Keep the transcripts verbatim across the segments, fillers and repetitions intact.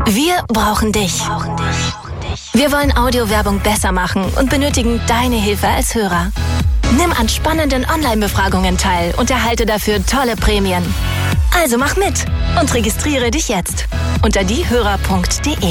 Wir brauchen dich. Wir wollen Audiowerbung besser machen und benötigen deine Hilfe als Hörer. Nimm an spannenden Online-Befragungen teil und erhalte dafür tolle Prämien. Also mach mit und registriere dich jetzt unter diehörer punkt de.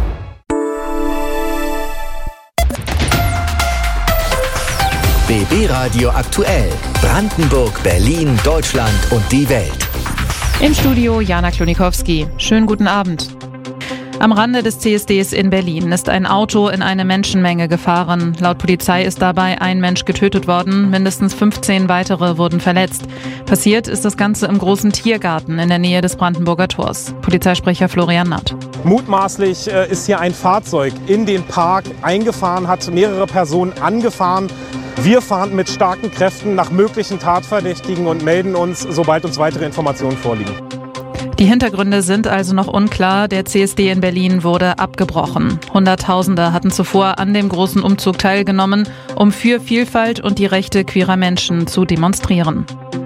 B B Radio aktuell. Brandenburg, Berlin, Deutschland und die Welt. Im Studio Jana Klonikowski. Schönen guten Abend. Am Rande des C S Ds in Berlin ist ein Auto in eine Menschenmenge gefahren. Laut Polizei ist dabei ein Mensch getötet worden, mindestens fünfzehn weitere wurden verletzt. Passiert ist das Ganze im großen Tiergarten in der Nähe des Brandenburger Tors. Polizeisprecher Florian Natt. Mutmaßlich äh, ist hier ein Fahrzeug in den Park eingefahren, hat mehrere Personen angefahren. Wir fahren mit starken Kräften nach möglichen Tatverdächtigen und melden uns, sobald uns weitere Informationen vorliegen. Die Hintergründe sind also noch unklar. Der C S D in Berlin wurde abgebrochen. Hunderttausende hatten zuvor an dem großen Umzug teilgenommen, um für Vielfalt und die Rechte queerer Menschen zu demonstrieren.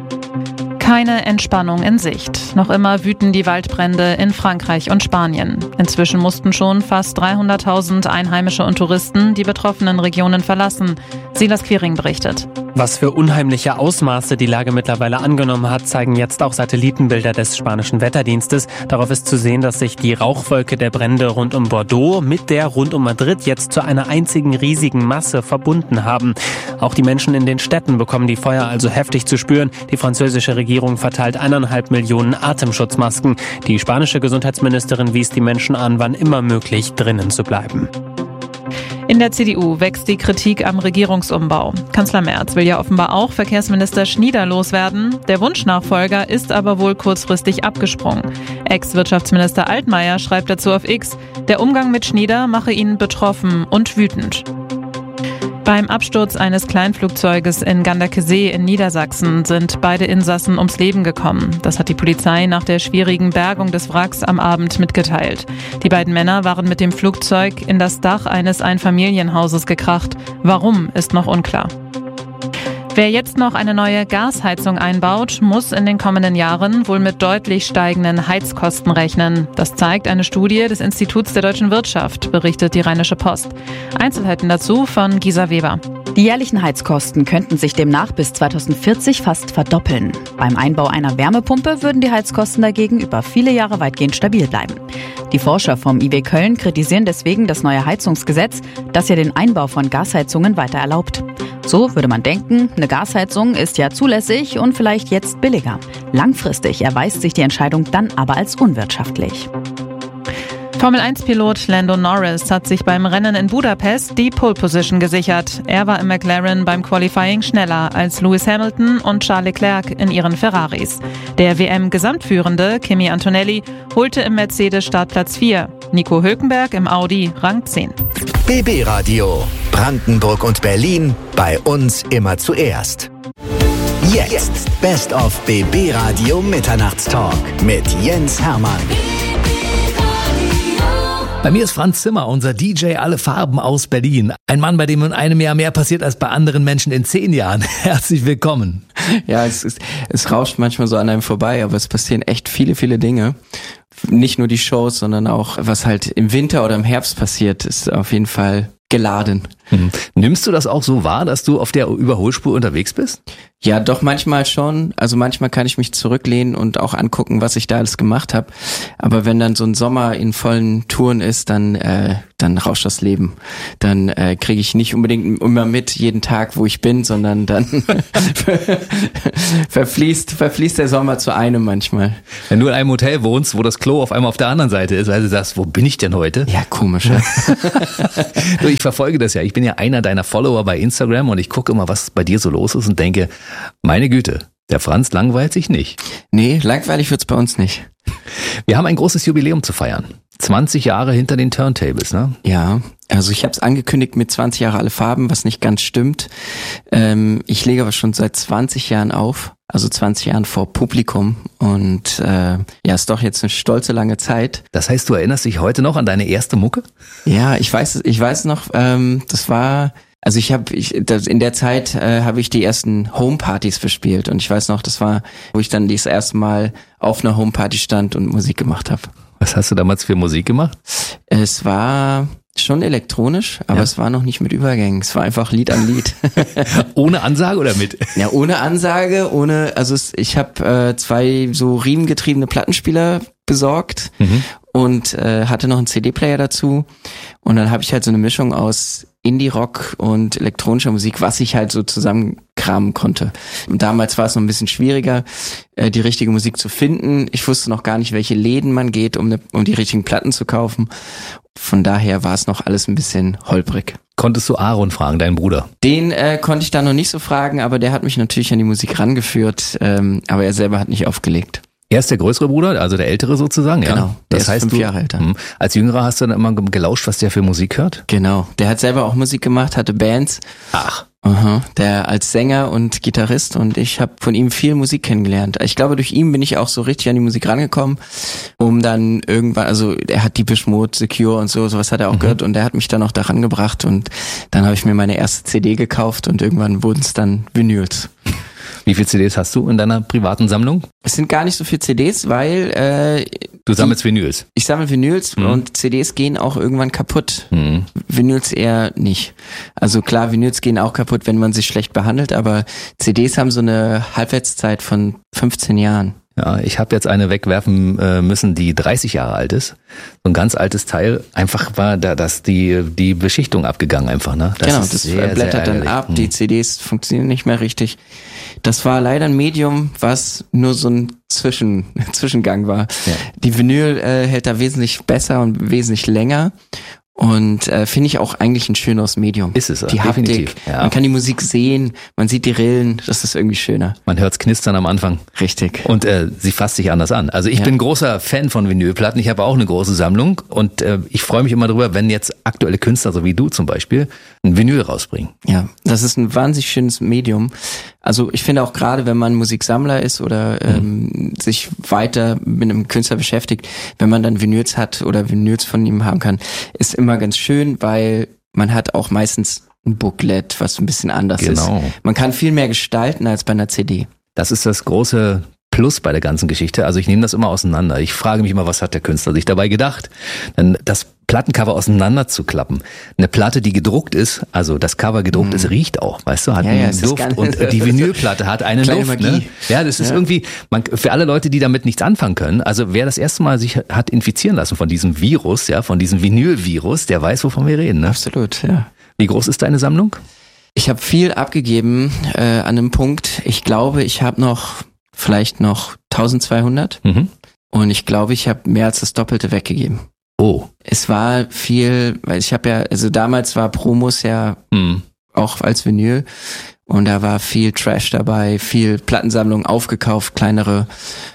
Keine Entspannung in Sicht. Noch immer wüten die Waldbrände in Frankreich und Spanien. Inzwischen mussten schon fast dreihunderttausend Einheimische und Touristen die betroffenen Regionen verlassen. Silas Quiring berichtet. Was für unheimliche Ausmaße die Lage mittlerweile angenommen hat, zeigen jetzt auch Satellitenbilder des spanischen Wetterdienstes. Darauf ist zu sehen, dass sich die Rauchwolke der Brände rund um Bordeaux mit der rund um Madrid jetzt zu einer einzigen riesigen Masse verbunden haben. Auch die Menschen in den Städten bekommen die Feuer also heftig zu spüren. Die französische Regierung verteilt eineinhalb Millionen Atemschutzmasken. Die spanische Gesundheitsministerin wies die Menschen an, wann immer möglich drinnen zu bleiben. In der C D U wächst die Kritik am Regierungsumbau. Kanzler Merz will ja offenbar auch Verkehrsminister Schnieder loswerden. Der Wunschnachfolger ist aber wohl kurzfristig abgesprungen. Ex-Wirtschaftsminister Altmaier schreibt dazu auf X, der Umgang mit Schnieder mache ihn betroffen und wütend. Beim Absturz eines Kleinflugzeuges in Ganderkesee in Niedersachsen sind beide Insassen ums Leben gekommen. Das hat die Polizei nach der schwierigen Bergung des Wracks am Abend mitgeteilt. Die beiden Männer waren mit dem Flugzeug in das Dach eines Einfamilienhauses gekracht. Warum, ist noch unklar. Wer jetzt noch eine neue Gasheizung einbaut, muss in den kommenden Jahren wohl mit deutlich steigenden Heizkosten rechnen. Das zeigt eine Studie des Instituts der deutschen Wirtschaft, berichtet die Rheinische Post. Einzelheiten dazu von Gisa Weber. Die jährlichen Heizkosten könnten sich demnach bis zweitausendvierzig fast verdoppeln. Beim Einbau einer Wärmepumpe würden die Heizkosten dagegen über viele Jahre weitgehend stabil bleiben. Die Forscher vom I W Köln kritisieren deswegen das neue Heizungsgesetz, das ja den Einbau von Gasheizungen weiter erlaubt. So würde man denken, eine Gasheizung ist ja zulässig und vielleicht jetzt billiger. Langfristig erweist sich die Entscheidung dann aber als unwirtschaftlich. Formel eins Pilot Lando Norris hat sich beim Rennen in Budapest die Pole Position gesichert. Er war im McLaren beim Qualifying schneller als Lewis Hamilton und Charles Leclerc in ihren Ferraris. Der W M-Gesamtführende Kimi Antonelli holte im Mercedes Startplatz vier. Nico Hülkenberg im Audi Rang zehn. B B Radio. Brandenburg und Berlin. Bei uns immer zuerst. Jetzt. Best of B B Radio Mitternachtstalk mit Jens Hermann. Bei mir ist Franz Zimmer, unser D J Alle Farben aus Berlin. Ein Mann, bei dem in einem Jahr mehr passiert als bei anderen Menschen in zehn Jahren. Herzlich willkommen. Ja, es, ist, es rauscht manchmal so an einem vorbei, aber es passieren echt viele, viele Dinge. Nicht nur die Shows, sondern auch, was halt im Winter oder im Herbst passiert, ist auf jeden Fall geladen. Hm. Nimmst du das auch so wahr, dass du auf der Überholspur unterwegs bist? Ja, doch manchmal schon. Also manchmal kann ich mich zurücklehnen und auch angucken, was ich da alles gemacht habe. Aber wenn dann so ein Sommer in vollen Touren ist, dann äh, dann rauscht das Leben. Dann äh, kriege ich nicht unbedingt immer mit jeden Tag, wo ich bin, sondern dann verfließt verfließt der Sommer zu einem manchmal. Wenn du in einem Hotel wohnst, wo das Klo auf einmal auf der anderen Seite ist, weil du sagst, wo bin ich denn heute? Ja, komisch. Ja. Du, ich verfolge das ja. Ich bin ja einer deiner Follower bei Instagram und ich gucke immer, was bei dir so los ist und denke, meine Güte, der Franz langweilt sich nicht. Nee, langweilig wird's bei uns nicht. Wir haben ein großes Jubiläum zu feiern. zwanzig Jahre hinter den Turntables, ne? Ja, also ich habe es angekündigt mit zwanzig Jahre Alle Farben, was nicht ganz stimmt. Ähm, ich lege aber schon seit zwanzig Jahren auf, also zwanzig Jahren vor Publikum und äh, ja, ist doch jetzt eine stolze lange Zeit. Das heißt, du erinnerst dich heute noch an deine erste Mucke? Ja, ich weiß, ich weiß noch, ähm, das war... Also ich habe ich, das, in der Zeit äh, habe ich die ersten Homepartys verspielt und ich weiß noch, das war, wo ich dann das erste Mal auf einer Homeparty stand und Musik gemacht habe. Was hast du damals für Musik gemacht? Es war schon elektronisch, aber Ja. es war noch nicht mit Übergängen. Es war einfach Lied an Lied. Ohne Ansage oder mit? Ja, ohne Ansage, ohne, also es, ich habe äh, zwei so riemengetriebene Plattenspieler besorgt Mhm. und äh, hatte noch einen C D-Player dazu. Und dann habe ich halt so eine Mischung aus Indie-Rock und elektronischer Musik, was ich halt so zusammenkramen konnte. Und damals war es noch ein bisschen schwieriger, äh, die richtige Musik zu finden. Ich wusste noch gar nicht, welche Läden man geht, um, ne, um die richtigen Platten zu kaufen. Von daher war es noch alles ein bisschen holprig. Konntest du Aaron fragen, deinen Bruder? Den äh, konnte ich da noch nicht so fragen, aber der hat mich natürlich an die Musik rangeführt, ähm, aber er selber hat nicht aufgelegt. Er ist der größere Bruder, also der ältere sozusagen, ja? Genau, der Das ist heißt, fünf du, Jahre älter. mh, als Jüngerer hast du dann immer gelauscht, was der für Musik hört? Genau, der hat selber auch Musik gemacht, hatte Bands. Ach. Aha, der als Sänger und Gitarrist, und ich habe von ihm viel Musik kennengelernt. Ich glaube, durch ihn bin ich auch so richtig an die Musik rangekommen, um dann irgendwann, also er hat Depeche Mode, Secure und so, sowas hat er auch Mhm. gehört, und er hat mich dann auch daran gebracht, und dann habe ich mir meine erste C D gekauft und irgendwann wurden es dann Vinyls. Wie viele C Ds hast du in deiner privaten Sammlung? Es sind gar nicht so viele C Ds, weil äh, Du sammelst Vinyls. ich sammle Vinyls Mhm. und C Ds gehen auch irgendwann kaputt. Mhm. Vinyls eher nicht. Also klar, Vinyls gehen auch kaputt, wenn man sie schlecht behandelt, aber C Ds haben so eine Halbwertszeit von fünfzehn Jahren. Ja, ich habe jetzt eine wegwerfen äh, müssen, die dreißig Jahre alt ist. So ein ganz altes Teil. Einfach war da, dass die die Beschichtung abgegangen einfach, ne? Das genau, ist das sehr, blättert sehr dann ärgerlich. ab, Mhm. die C Ds funktionieren nicht mehr richtig. Das war leider ein Medium, was nur so ein Zwischen, Zwischengang war. Ja. Die Vinyl äh, hält da wesentlich besser und wesentlich länger. Und äh, finde ich auch eigentlich ein schöneres Medium. Ist es, die definitiv. Haptik, Ja. man kann die Musik sehen, man sieht die Rillen, das ist irgendwie schöner. Man hört's knistern am Anfang. Richtig. Und äh, sie fasst sich anders an. Also ich Ja. bin großer Fan von Vinylplatten. Ich habe auch eine große Sammlung und äh, ich freue mich immer drüber, wenn jetzt aktuelle Künstler, so wie du zum Beispiel, ein Vinyl rausbringen. Ja, das ist ein wahnsinnig schönes Medium. Also ich finde auch gerade, wenn man Musiksammler ist oder ähm, sich weiter mit einem Künstler beschäftigt, wenn man dann Vinyls hat oder Vinyls von ihm haben kann, ist immer ganz schön, weil man hat auch meistens ein Booklet, was ein bisschen anders Genau. ist. Man kann viel mehr gestalten als bei einer C D. Das ist das große Plus bei der ganzen Geschichte. Also ich nehme das immer auseinander. Ich frage mich immer, was hat der Künstler sich dabei gedacht? Denn das Plattencover auseinander zu klappen. Eine Platte, die gedruckt ist, also das Cover gedruckt ist, riecht auch, weißt du, hat Ja, ja, einen es ist Duft ganz- und die Vinylplatte hat einen Kleine Duft. Magie. Ne? Ja, das ist Ja. irgendwie, man, für alle Leute, die damit nichts anfangen können, also wer das erste Mal sich hat infizieren lassen von diesem Virus, ja, von diesem Vinyl-Virus, der weiß, wovon wir reden. Ne? Absolut, ja. Wie groß ist deine Sammlung? Ich habe viel abgegeben äh, an einem Punkt. Ich glaube, ich habe noch vielleicht noch eintausendzweihundert Mhm. und ich glaube, ich habe mehr als das Doppelte weggegeben. Oh. Es war viel, weil ich habe ja, also damals war Promos ja Hm. auch als Vinyl und da war viel Trash dabei, viel Plattensammlungen aufgekauft, kleinere,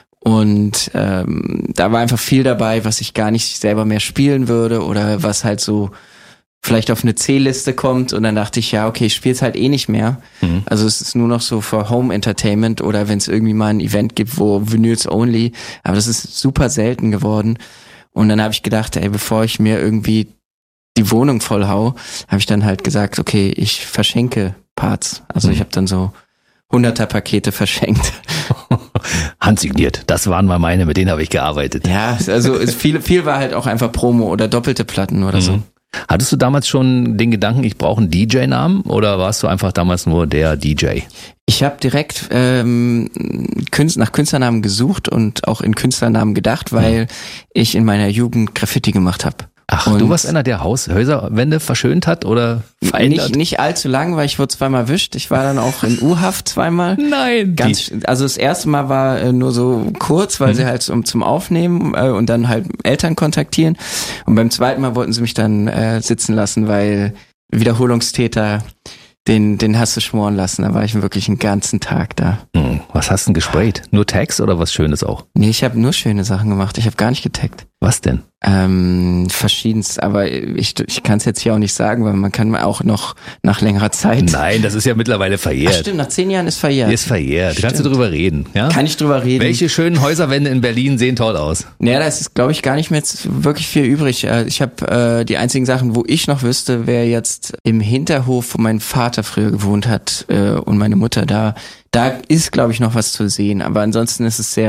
und ähm, da war einfach viel dabei, was ich gar nicht selber mehr spielen würde oder was halt so vielleicht auf eine C-Liste kommt, und dann dachte ich, ja, okay, ich spiele es halt eh nicht mehr. Mhm. Also es ist nur noch so für Home Entertainment oder wenn es irgendwie mal ein Event gibt, wo Vinyls only, aber das ist super selten geworden. Und dann habe ich gedacht, ey, bevor ich mir irgendwie die Wohnung voll hau, habe ich dann halt gesagt, okay, ich verschenke Parts. Also Mhm. ich habe dann so hunderter Pakete verschenkt. Handsigniert. Das waren mal meine, mit denen habe ich gearbeitet. Ja, also es viel, viel war halt auch einfach Promo oder doppelte Platten oder so. Mhm. Hattest du damals schon den Gedanken, ich brauche einen D J-Namen, oder warst du einfach damals nur der D J? Ich habe direkt ähm, Künst- nach Künstlernamen gesucht und auch in Künstlernamen gedacht, weil ich in meiner Jugend Graffiti gemacht habe. Ach, Und du warst einer, der Haus, Häuserwände verschönt hat oder verändert? Nicht, nicht allzu lang, weil ich wurde zweimal erwischt. Ich war dann auch in U-Haft zweimal. Nein. Ganz, also das erste Mal war äh, nur so kurz, weil Mhm. sie halt zum, zum Aufnehmen äh, und dann halt Eltern kontaktieren. Und beim zweiten Mal wollten sie mich dann äh, sitzen lassen, weil Wiederholungstäter, den, den hast du schmoren lassen. Da war ich wirklich einen ganzen Tag da. Hm, was hast du denn gesprayt? Nur Tags oder was Schönes auch? Nee, ich habe nur schöne Sachen gemacht. Ich habe gar nicht getaggt. Was denn? Ähm, verschiedenst, aber ich, ich kann es jetzt hier auch nicht sagen, weil man kann auch noch nach längerer Zeit. Nein, das ist ja mittlerweile Ach, verjährt. stimmt, nach zehn Jahren ist verjährt. Ist verjährt. Kannst du Stimmt. drüber reden? Ja? Kann ich drüber reden? Welche schönen Häuserwände in Berlin sehen toll aus? Ja, da ist, glaube ich, gar nicht mehr jetzt wirklich viel übrig. Äh, Ich habe äh, die einzigen Sachen, wo ich noch wüsste, wäre jetzt im Hinterhof, wo mein Vater früher gewohnt hat äh, und meine Mutter da. Da ist, glaube ich, noch was zu sehen. Aber ansonsten ist es sehr,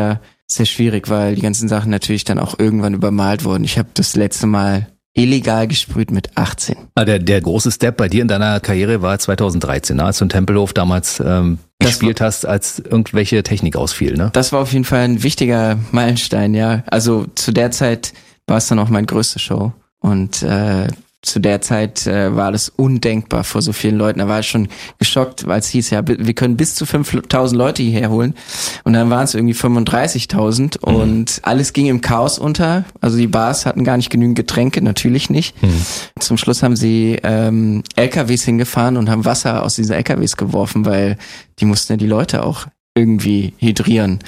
sehr schwierig, weil die ganzen Sachen natürlich dann auch irgendwann übermalt wurden. Ich habe das letzte Mal illegal gesprüht mit achtzehn. Ah, der, der große Step bei dir in deiner Karriere war zweitausenddreizehn, ne? Als du in Tempelhof damals ähm, gespielt war, hast, als irgendwelche Technik ausfiel, ne? Das war auf jeden Fall ein wichtiger Meilenstein, ja. Also zu der Zeit war es dann auch meine größte Show und äh, zu der Zeit äh, war das undenkbar vor so vielen Leuten. Da war ich schon geschockt, weil es hieß, ja, wir können bis zu fünftausend Leute hierher holen. Und dann waren es irgendwie fünfunddreißigtausend mhm. und alles ging im Chaos unter. Also die Bars hatten gar nicht genügend Getränke, natürlich nicht. Mhm. Zum Schluss haben sie ähm, L K Ws hingefahren und haben Wasser aus diesen L K Ws geworfen, weil die mussten ja die Leute auch irgendwie hydrieren.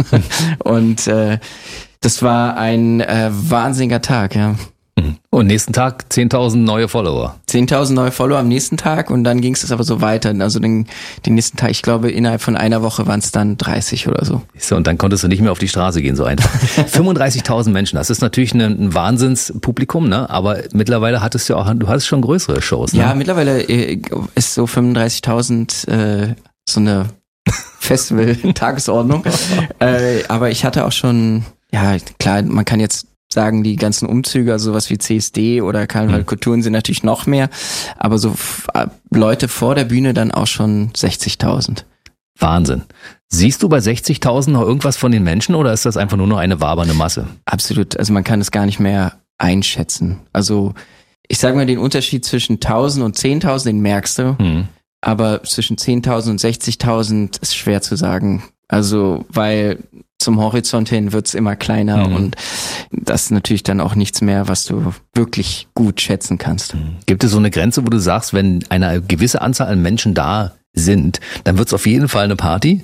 und äh, das war ein äh, wahnsinniger Tag, ja. Und nächsten Tag zehntausend neue Follower. zehntausend neue Follower am nächsten Tag und dann ging es aber so weiter. Also den, den nächsten Tag, ich glaube innerhalb von einer Woche waren es dann dreißig oder so. So, und dann konntest du nicht mehr auf die Straße gehen, so einfach. fünfunddreißigtausend Menschen, das ist natürlich ein, ein Wahnsinnspublikum, ne? Aber mittlerweile hattest du auch, du hattest schon größere Shows, ne? Ja, mittlerweile ist so fünfunddreißigtausend äh, so eine Festival-Tagesordnung. äh, aber ich hatte auch schon, ja klar, man kann jetzt sagen, die ganzen Umzüge, also sowas wie C S D oder Karneval Kulturen sind natürlich noch mehr, aber so f- Leute vor der Bühne dann auch schon sechzigtausend. Wahnsinn. Siehst du bei sechzigtausend noch irgendwas von den Menschen oder ist das einfach nur noch eine wabernde Masse? Absolut, also man kann es gar nicht mehr einschätzen. Also ich sage mal, den Unterschied zwischen tausend und zehntausend, den merkst du, hm. aber zwischen zehntausend und sechzigtausend ist schwer zu sagen. Also, weil zum Horizont hin wird's immer kleiner mhm. und das ist natürlich dann auch nichts mehr, was du wirklich gut schätzen kannst. Gibt es so eine Grenze, wo du sagst, wenn eine gewisse Anzahl an Menschen da sind, dann wird's auf jeden Fall eine Party?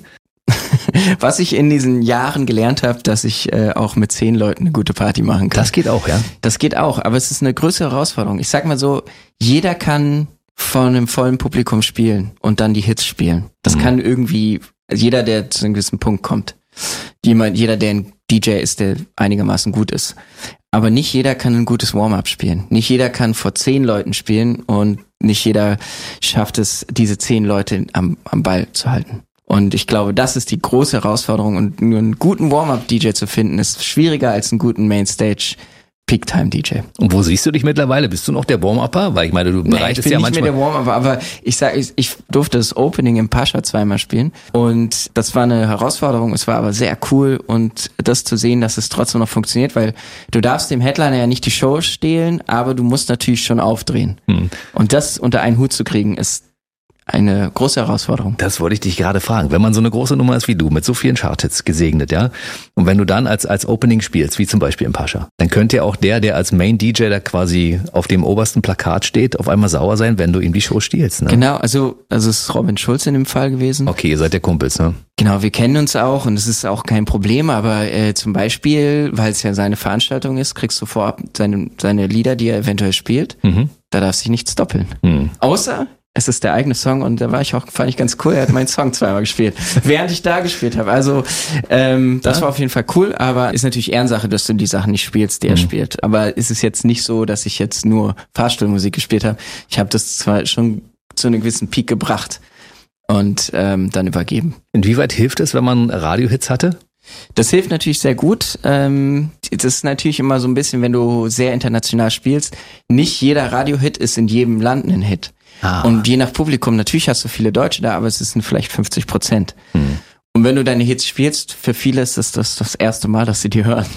Was ich in diesen Jahren gelernt habe, dass ich äh, auch mit zehn Leuten eine gute Party machen kann. Das geht auch, ja? Das geht auch, aber es ist eine größere Herausforderung. Ich sag mal so, jeder kann von einem vollen Publikum spielen und dann die Hits spielen. Das mhm. kann irgendwie jeder, der zu einem gewissen Punkt kommt. Jemand, jeder, der ein D J ist, der einigermaßen gut ist. Aber nicht jeder kann ein gutes Warm-up spielen. Nicht jeder kann vor zehn Leuten spielen und nicht jeder schafft es, diese zehn Leute am, am Ball zu halten. Und ich glaube, das ist die große Herausforderung. Und nur einen guten Warm-up-D J zu finden, ist schwieriger als einen guten Mainstage Peak-Time-D J. Und wo siehst du dich mittlerweile? Bist du noch der Warm-Upper? Weil ich meine, du bereitest nee, ich bin ja nicht manchmal... mehr der Warm-Upper, aber ich sag, ich, ich durfte das Opening im Pascha zweimal spielen und das war eine Herausforderung, es war aber sehr cool und das zu sehen, dass es trotzdem noch funktioniert, weil du darfst dem Headliner ja nicht die Show stehlen, aber du musst natürlich schon aufdrehen. Hm. Und das unter einen Hut zu kriegen, ist eine große Herausforderung. Das wollte ich dich gerade fragen. Wenn man so eine große Nummer ist wie du, mit so vielen Charthits gesegnet, ja, und wenn du dann als als Opening spielst, wie zum Beispiel im Pascha, dann könnte ja auch der, der als Main-D J da quasi auf dem obersten Plakat steht, auf einmal sauer sein, wenn du ihm die Show stiehlst. Ne? Genau, also also es ist Robin Schulz in dem Fall gewesen. Okay, ihr seid ja Kumpels, ne? Genau, wir kennen uns auch und es ist auch kein Problem, aber äh, zum Beispiel, weil es ja seine Veranstaltung ist, kriegst du vorab seine seine Lieder, die er eventuell spielt. Mhm. Da darf sich nichts doppeln. Mhm. Außer es ist der eigene Song und da war ich auch, fand ich ganz cool, er hat meinen Song zweimal gespielt, während ich da gespielt habe. Also ähm, das ja. war auf jeden Fall cool, aber ist natürlich Ehrensache, dass du die Sachen nicht spielst, die er mhm. spielt. Aber ist es jetzt nicht so, dass ich jetzt nur Fahrstuhlmusik gespielt habe. Ich habe das zwar schon zu einem gewissen Peak gebracht und ähm, dann übergeben. Inwieweit hilft es, wenn man Radiohits hatte? Das hilft natürlich sehr gut. Ähm, das ist natürlich immer so ein bisschen, wenn du sehr international spielst, nicht jeder Radiohit ist in jedem Land ein Hit. Ah. Und je nach Publikum, natürlich hast du viele Deutsche da, aber es sind vielleicht fünfzig Prozent. Hm. Und wenn du deine Hits spielst, für viele ist das das, das erste Mal, dass sie die hören.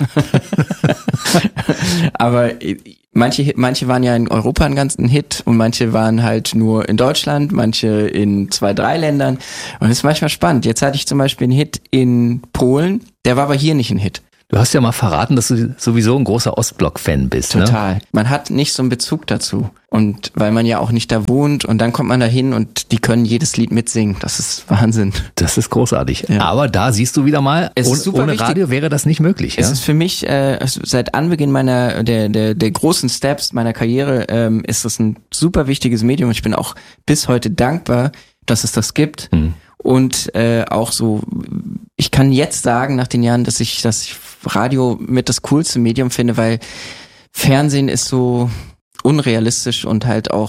Aber manche, manche waren ja in Europa ein ganzen Hit und manche waren halt nur in Deutschland, manche in zwei, drei Ländern. Und das ist manchmal spannend. Jetzt hatte ich zum Beispiel einen Hit in Polen, der war aber hier nicht ein Hit. Du hast ja mal verraten, dass du sowieso ein großer Ostblock-Fan bist. Total. Ne? Man hat nicht so einen Bezug dazu. Und weil man ja auch nicht da wohnt und dann kommt man da hin und die können jedes Lied mitsingen. Das ist Wahnsinn. Das ist großartig. Ja. Aber da siehst du wieder mal, es ohne, ohne Radio wäre das nicht möglich. Es ja? ist für mich, äh, seit Anbeginn meiner, der, der, der großen Steps meiner Karriere, ähm, ist das ein super wichtiges Medium. Ich bin auch bis heute dankbar, dass es das gibt. Hm. Und äh, auch so, ich kann jetzt sagen, nach den Jahren, dass ich, dass ich Radio mit das coolste Medium finde, weil Fernsehen ist so unrealistisch und halt auch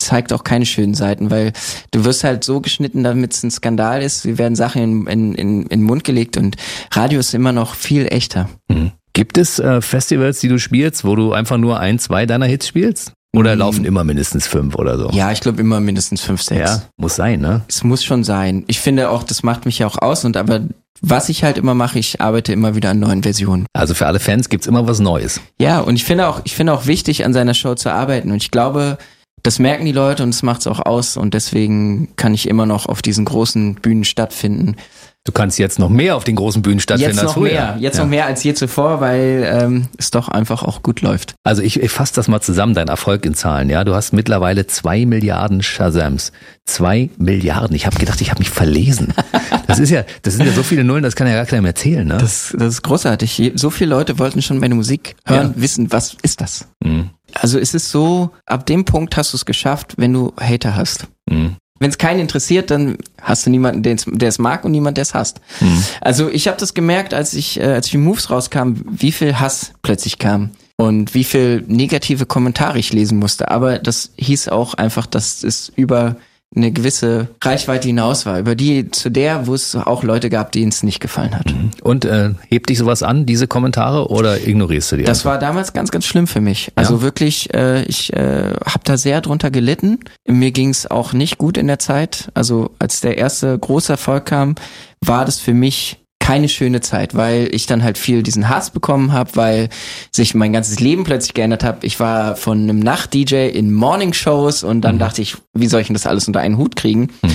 zeigt auch keine schönen Seiten, weil du wirst halt so geschnitten, damit es ein Skandal ist. Wir werden Sachen in, in, in, in den Mund gelegt und Radio ist immer noch viel echter. Mhm. Gibt es äh, Festivals, die du spielst, wo du einfach nur ein, zwei deiner Hits spielst? Oder mhm. laufen immer mindestens fünf oder so? Ja, ich glaube immer mindestens fünf, sechs. Ja, muss sein, ne? Es muss schon sein. Ich finde auch, das macht mich ja auch aus und aber was ich halt immer mache, ich arbeite immer wieder an neuen Versionen. Also für alle Fans gibt's immer was Neues. Ja, und ich finde auch, ich finde auch wichtig, an seiner Show zu arbeiten. Und ich glaube, das merken die Leute und es macht's auch aus. Und deswegen kann ich immer noch auf diesen großen Bühnen stattfinden. Du kannst jetzt noch mehr auf den großen Bühnen stattfinden jetzt als noch früher. Mehr, jetzt ja. noch mehr als je zuvor, weil ähm, es doch einfach auch gut läuft. Also ich, ich fasse das mal zusammen, dein Erfolg in Zahlen. Ja, du hast mittlerweile zwei Milliarden Shazams. Zwei Milliarden. Ich habe gedacht, ich habe mich verlesen. Das ist ja, das sind ja so viele Nullen, das kann ja gar keiner mehr zählen. Ne? Das, das ist großartig. So viele Leute wollten schon meine Musik hören, ja. wissen, was ist das? Mhm. Also es ist so, ab dem Punkt hast du es geschafft, wenn du Hater hast. Mhm. Wenn es keinen interessiert, dann hast du niemanden, der es mag und niemand, der es hasst. Mhm. Also ich habe das gemerkt, als ich äh, als die Moves rauskamen, wie viel Hass plötzlich kam und wie viel negative Kommentare ich lesen musste. Aber das hieß auch einfach, dass es über eine gewisse Reichweite hinaus war, über die zu der, wo es auch Leute gab, denen es nicht gefallen hat. Und äh, hebt dich sowas an, diese Kommentare, oder ignorierst du die? Das einfach? War damals ganz, ganz schlimm für mich. Also ja? wirklich, äh, ich äh, habe da sehr drunter gelitten. Mir ging es auch nicht gut in der Zeit. Also als der erste große Erfolg kam, war das für mich keine schöne Zeit, weil ich dann halt viel diesen Hass bekommen habe, weil sich mein ganzes Leben plötzlich geändert hat. Ich war von einem Nacht-D J in Morning-Shows und dann mhm. dachte ich, wie soll ich denn das alles unter einen Hut kriegen? Mhm.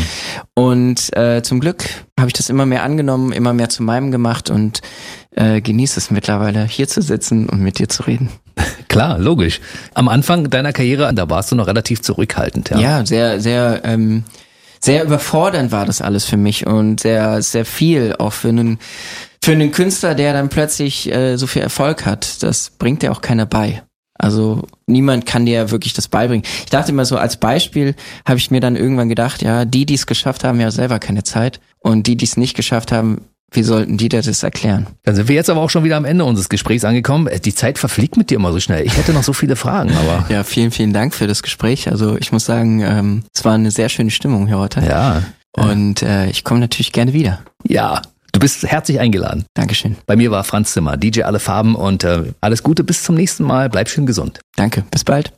Und äh, zum Glück habe ich das immer mehr angenommen, immer mehr zu meinem gemacht und äh, genieße es mittlerweile, hier zu sitzen und mit dir zu reden. Klar, logisch. Am Anfang deiner Karriere, da warst du noch relativ zurückhaltend. Ja, ja sehr, sehr... Ähm, Sehr überfordernd war das alles für mich und sehr, sehr viel auch für einen, für einen Künstler, der dann plötzlich äh, so viel Erfolg hat. Das bringt dir auch keiner bei. Also niemand kann dir wirklich das beibringen. Ich dachte immer so, als Beispiel habe ich mir dann irgendwann gedacht, ja, die, die es geschafft haben, ja selber keine Zeit und die, die es nicht geschafft haben, wie sollten die dir das erklären? Dann sind wir jetzt aber auch schon wieder am Ende unseres Gesprächs angekommen. Die Zeit verfliegt mit dir immer so schnell. Ich hätte noch so viele Fragen, aber... Ja, vielen, vielen Dank für das Gespräch. Also ich muss sagen, ähm, es war eine sehr schöne Stimmung hier heute. Ja. Und äh, ich komme natürlich gerne wieder. Ja, du bist herzlich eingeladen. Dankeschön. Bei mir war Franz Zimmer, D J Alle Farben und äh, alles Gute, bis zum nächsten Mal. Bleib schön gesund. Danke, bis bald.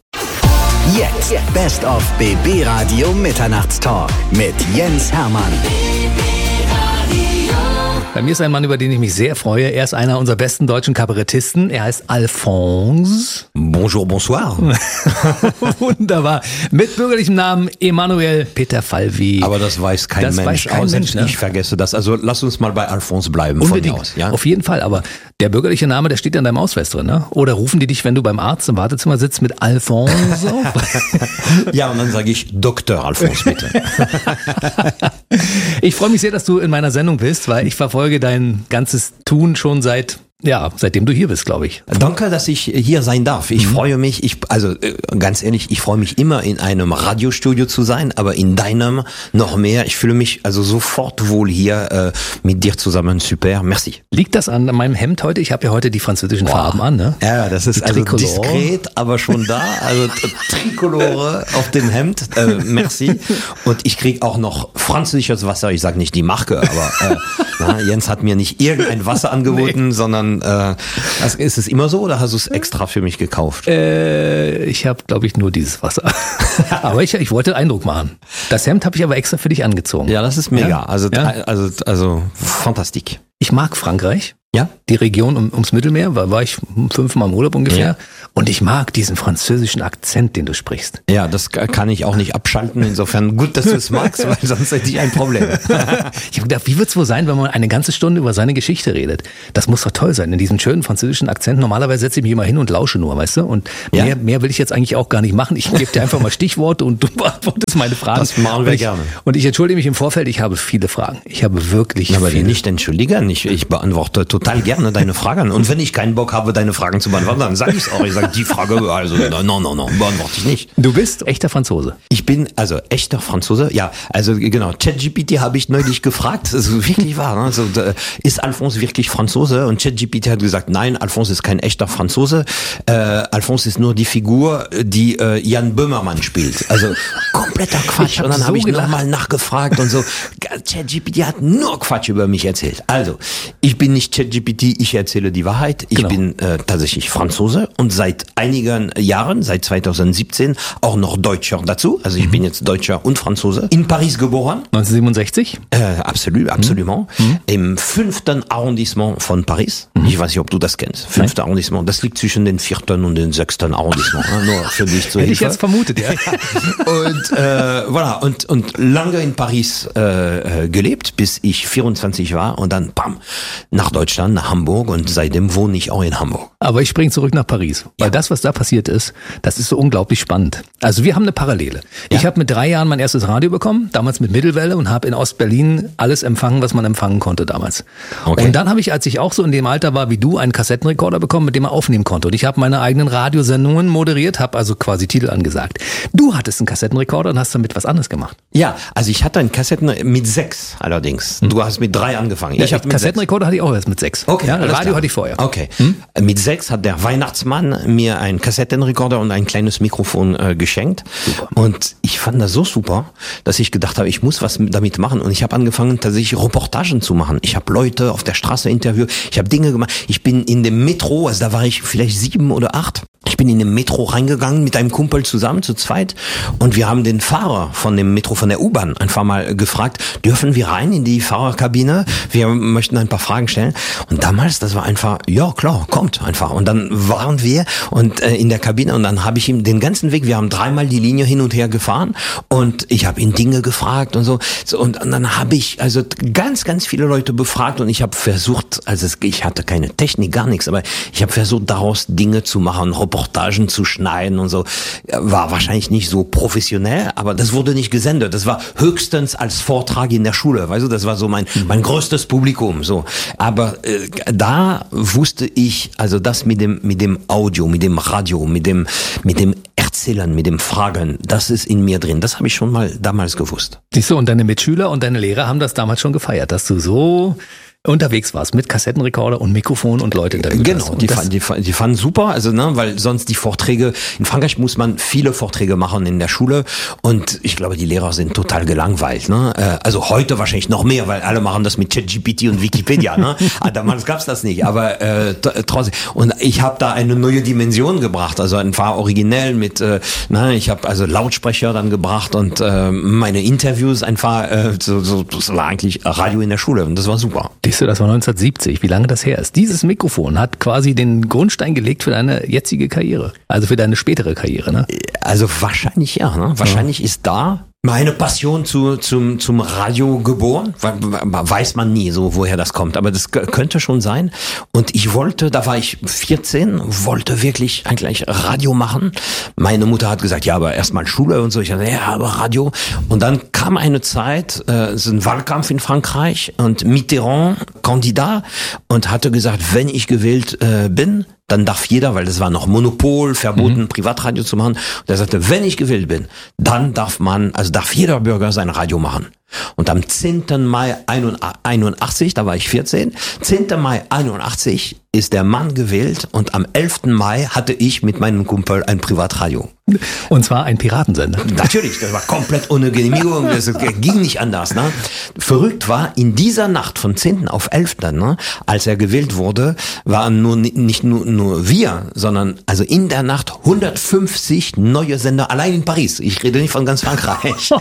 Jetzt Best of B B Radio Mitternachtstalk mit Jens Hermann. Bei mir ist ein Mann, über den ich mich sehr freue. Er ist einer unserer besten deutschen Kabarettisten. Er heißt Alphonse. Bonjour, bonsoir. Wunderbar. Mit bürgerlichem Namen Emanuel Peter Falvi. Aber das weiß kein das Mensch. Weiß kein Außer Mensch, ne? Ich vergesse das. Also lass uns mal bei Alphonse bleiben. Unbedingt. Von mir aus, ja? Auf jeden Fall. Aber der bürgerliche Name, der steht ja in deinem Ausweis drin, ne? Oder rufen die dich, wenn du beim Arzt im Wartezimmer sitzt, mit Alphonse? Ja, und dann sage ich Doktor Alphonse, bitte. Ich freue mich sehr, dass du in meiner Sendung bist, weil ich verfolge dein ganzes Tun schon seit, ja, seitdem du hier bist, glaube ich. Danke, dass ich hier sein darf. Ich mhm. freue mich, ich, also ganz ehrlich, ich freue mich immer in einem Radiostudio zu sein, aber in deinem noch mehr. Ich fühle mich also sofort wohl hier äh, mit dir zusammen. Super, merci. Liegt das an meinem Hemd heute? Ich habe ja heute die französischen Boah. Farben an, ne? Ja, das ist also diskret, aber schon da. Also Trikolore auf dem Hemd. Äh, merci. Und ich krieg auch noch französisches Wasser. Ich sage nicht die Marke, aber äh, na, Jens hat mir nicht irgendein Wasser angeboten, nee. sondern Äh, ist es immer so oder hast du es extra für mich gekauft? Äh, ich habe, glaube ich, nur dieses Wasser. Aber ich, ich wollte Eindruck machen. Das Hemd habe ich aber extra für dich angezogen. Ja, das ist mega. Ja? Also, ja? also, also, fantastisch. Ich mag Frankreich. Ja? Die Region um, ums Mittelmeer, war, war ich fünfmal im Urlaub ungefähr. Ja. Und ich mag diesen französischen Akzent, den du sprichst. Ja, das kann ich auch nicht abschalten. Insofern gut, dass du es magst, weil sonst hätte ich ein Problem. Ich habe gedacht, wie wird es wohl sein, wenn man eine ganze Stunde über seine Geschichte redet? Das muss doch toll sein, in diesem schönen französischen Akzent. Normalerweise setze ich mich immer hin und lausche nur, weißt du? Und mehr, ja. mehr will ich jetzt eigentlich auch gar nicht machen. Ich gebe dir einfach mal Stichworte und du beantwortest meine Fragen. Das machen wir und ich, gerne. Und ich entschuldige mich im Vorfeld, ich habe viele Fragen. Ich habe wirklich ja, aber viele. nicht entschuldigen, ich, ich beantworte total total gerne deine Fragen. Und wenn ich keinen Bock habe, deine Fragen zu beantworten, dann sage ich es auch. Ich sage, die Frage, also, no, no, no, no, beantworte ich nicht. Du bist echter Franzose. Ich bin, also, echter Franzose. Ja, also, genau. ChatGPT habe ich neulich gefragt. Das ist wirklich wahr. Ne? Also, ist Alphonse wirklich Franzose? Und ChatGPT hat gesagt, nein, Alphonse ist kein echter Franzose. Äh, Alphonse ist nur die Figur, die äh, Jan Böhmermann spielt. Also, kompletter Quatsch. Hab und dann so habe ich nochmal nachgefragt und so. ChatGPT hat nur Quatsch über mich erzählt. Also, ich bin nicht ChatGPT, ich erzähle die Wahrheit. Ich genau. bin äh, tatsächlich Franzose und seit einigen Jahren, seit zweitausendsiebzehn, auch noch Deutscher dazu. Also ich mhm. bin jetzt Deutscher und Franzose. In Paris geboren. neunzehnhundertsiebenundsechzig? Äh, absolut, absolument. Mhm. Im fünften Arrondissement von Paris. Mhm. Ich weiß nicht, ob du das kennst. Fünfte Nein. Arrondissement. Das liegt zwischen den vierten und den sechsten Arrondissement. Nur für dich zur Hätte Hilfe. ich jetzt vermutet, ja. und äh, voilà. Und, und lange in Paris äh, gelebt, bis ich vierundzwanzig war und dann bam, nach Deutschland, nach Hamburg und seitdem wohne ich auch in Hamburg. Aber ich springe zurück nach Paris, weil ja. das, was da passiert ist, das ist so unglaublich spannend. Also wir haben eine Parallele. Ja. Ich habe mit drei Jahren mein erstes Radio bekommen, damals mit Mittelwelle und habe in Ostberlin alles empfangen, was man empfangen konnte damals. Okay. Und dann habe ich, als ich auch so in dem Alter war wie du, einen Kassettenrekorder bekommen, mit dem man aufnehmen konnte. Und ich habe meine eigenen Radiosendungen moderiert, habe also quasi Titel angesagt. Du hattest einen Kassettenrekorder und hast damit was anderes gemacht. Ja, also ich hatte einen Kassetten mit sechs allerdings. Hm. Du hast mit drei angefangen. Ja, ich hab Kassettenrekorder hatte ich auch erst mit sechs. Okay, ja, Radio klar. hatte ich vorher. Okay. Hm? Mit sechs hat der Weihnachtsmann mir einen Kassettenrekorder und ein kleines Mikrofon äh, geschenkt. Super. Und ich fand das so super, dass ich gedacht habe, ich muss was damit machen. Und ich habe angefangen, tatsächlich Reportagen zu machen. Ich habe Leute auf der Straße interviewt. Ich habe Dinge gemacht. Ich bin in dem Metro, also da war ich vielleicht sieben oder acht. Ich bin in dem Metro reingegangen mit einem Kumpel zusammen, zu zweit. Und wir haben den Fahrer von dem Metro, von der U-Bahn, einfach mal gefragt, dürfen wir rein in die Fahrerkabine? Wir möchten ein paar Fragen stellen. Und damals, das war einfach, ja klar, kommt einfach. Und dann waren wir und äh, in der Kabine und dann habe ich ihm den ganzen Weg, wir haben dreimal die Linie hin und her gefahren und ich habe ihn Dinge gefragt und so. so und, und dann habe ich also ganz, ganz viele Leute befragt und ich habe versucht, also es, ich hatte keine Technik, gar nichts, aber ich habe versucht, daraus Dinge zu machen, Reportagen zu schneiden und so. War wahrscheinlich nicht so professionell, aber das wurde nicht gesendet. Das war höchstens als Vortrag in der Schule, weißt du, das war so mein mein größtes Publikum, so. Aber äh, da wusste ich, also das mit dem mit dem Audio, mit dem Radio, mit dem mit dem Erzählen, mit dem Fragen, das ist in mir drin. Das habe ich schon mal damals gewusst. Siehst du, und deine Mitschüler und deine Lehrer haben das damals schon gefeiert, dass du so unterwegs warst mit Kassettenrekorder und Mikrofon und Leute interviewt. Genau, die, fand, die, die fanden super, also ne, weil sonst die Vorträge, in Frankreich muss man viele Vorträge machen in der Schule und ich glaube, die Lehrer sind total gelangweilt. Ne? Also heute wahrscheinlich noch mehr, weil alle machen das mit ChatGPT und Wikipedia. Ne? Damals gab's das nicht, aber äh, trotzdem. Und ich habe da eine neue Dimension gebracht, also ein paar originell mit, äh, na, ich habe also Lautsprecher dann gebracht und äh, meine Interviews einfach, äh, so, so, das war eigentlich Radio in der Schule und das war super. Das war neunzehnhundertsiebzig, wie lange das her ist. Dieses Mikrofon hat quasi den Grundstein gelegt für deine jetzige Karriere, also für deine spätere Karriere, ne? Also wahrscheinlich ja, ne? Wahrscheinlich ja. ist da meine Passion zu, zum, zum Radio geboren, weiß man nie so, woher das kommt, aber das könnte schon sein. Und ich wollte, da war ich vierzehn, wollte wirklich eigentlich Radio machen. Meine Mutter hat gesagt, ja, aber erstmal Schule und so. Ich dachte, ja, aber Radio. Und dann kam eine Zeit, äh, so ein Wahlkampf in Frankreich und Mitterrand, Kandidat, und hatte gesagt, wenn ich gewählt äh, bin, dann darf jeder, weil das war noch Monopol, verboten, mhm. Privatradio zu machen. Und er sagte, wenn ich gewählt bin, dann darf man, also darf jeder Bürger sein Radio machen. Und am zehnten Mai einundachtzig, da war ich vierzehn, zehnten Mai einundachtzig ist der Mann gewählt und am elften Mai hatte ich mit meinem Kumpel ein Privatradio. Und zwar ein Piratensender. Natürlich, das war komplett ohne Genehmigung, das ging nicht anders. Ne? Verrückt war, in dieser Nacht von zehnten auf elften, ne, als er gewählt wurde, waren nur nicht nur, nur wir, sondern also in der Nacht hundertfünfzig neue Sender, allein in Paris. Ich rede nicht von ganz Frankreich.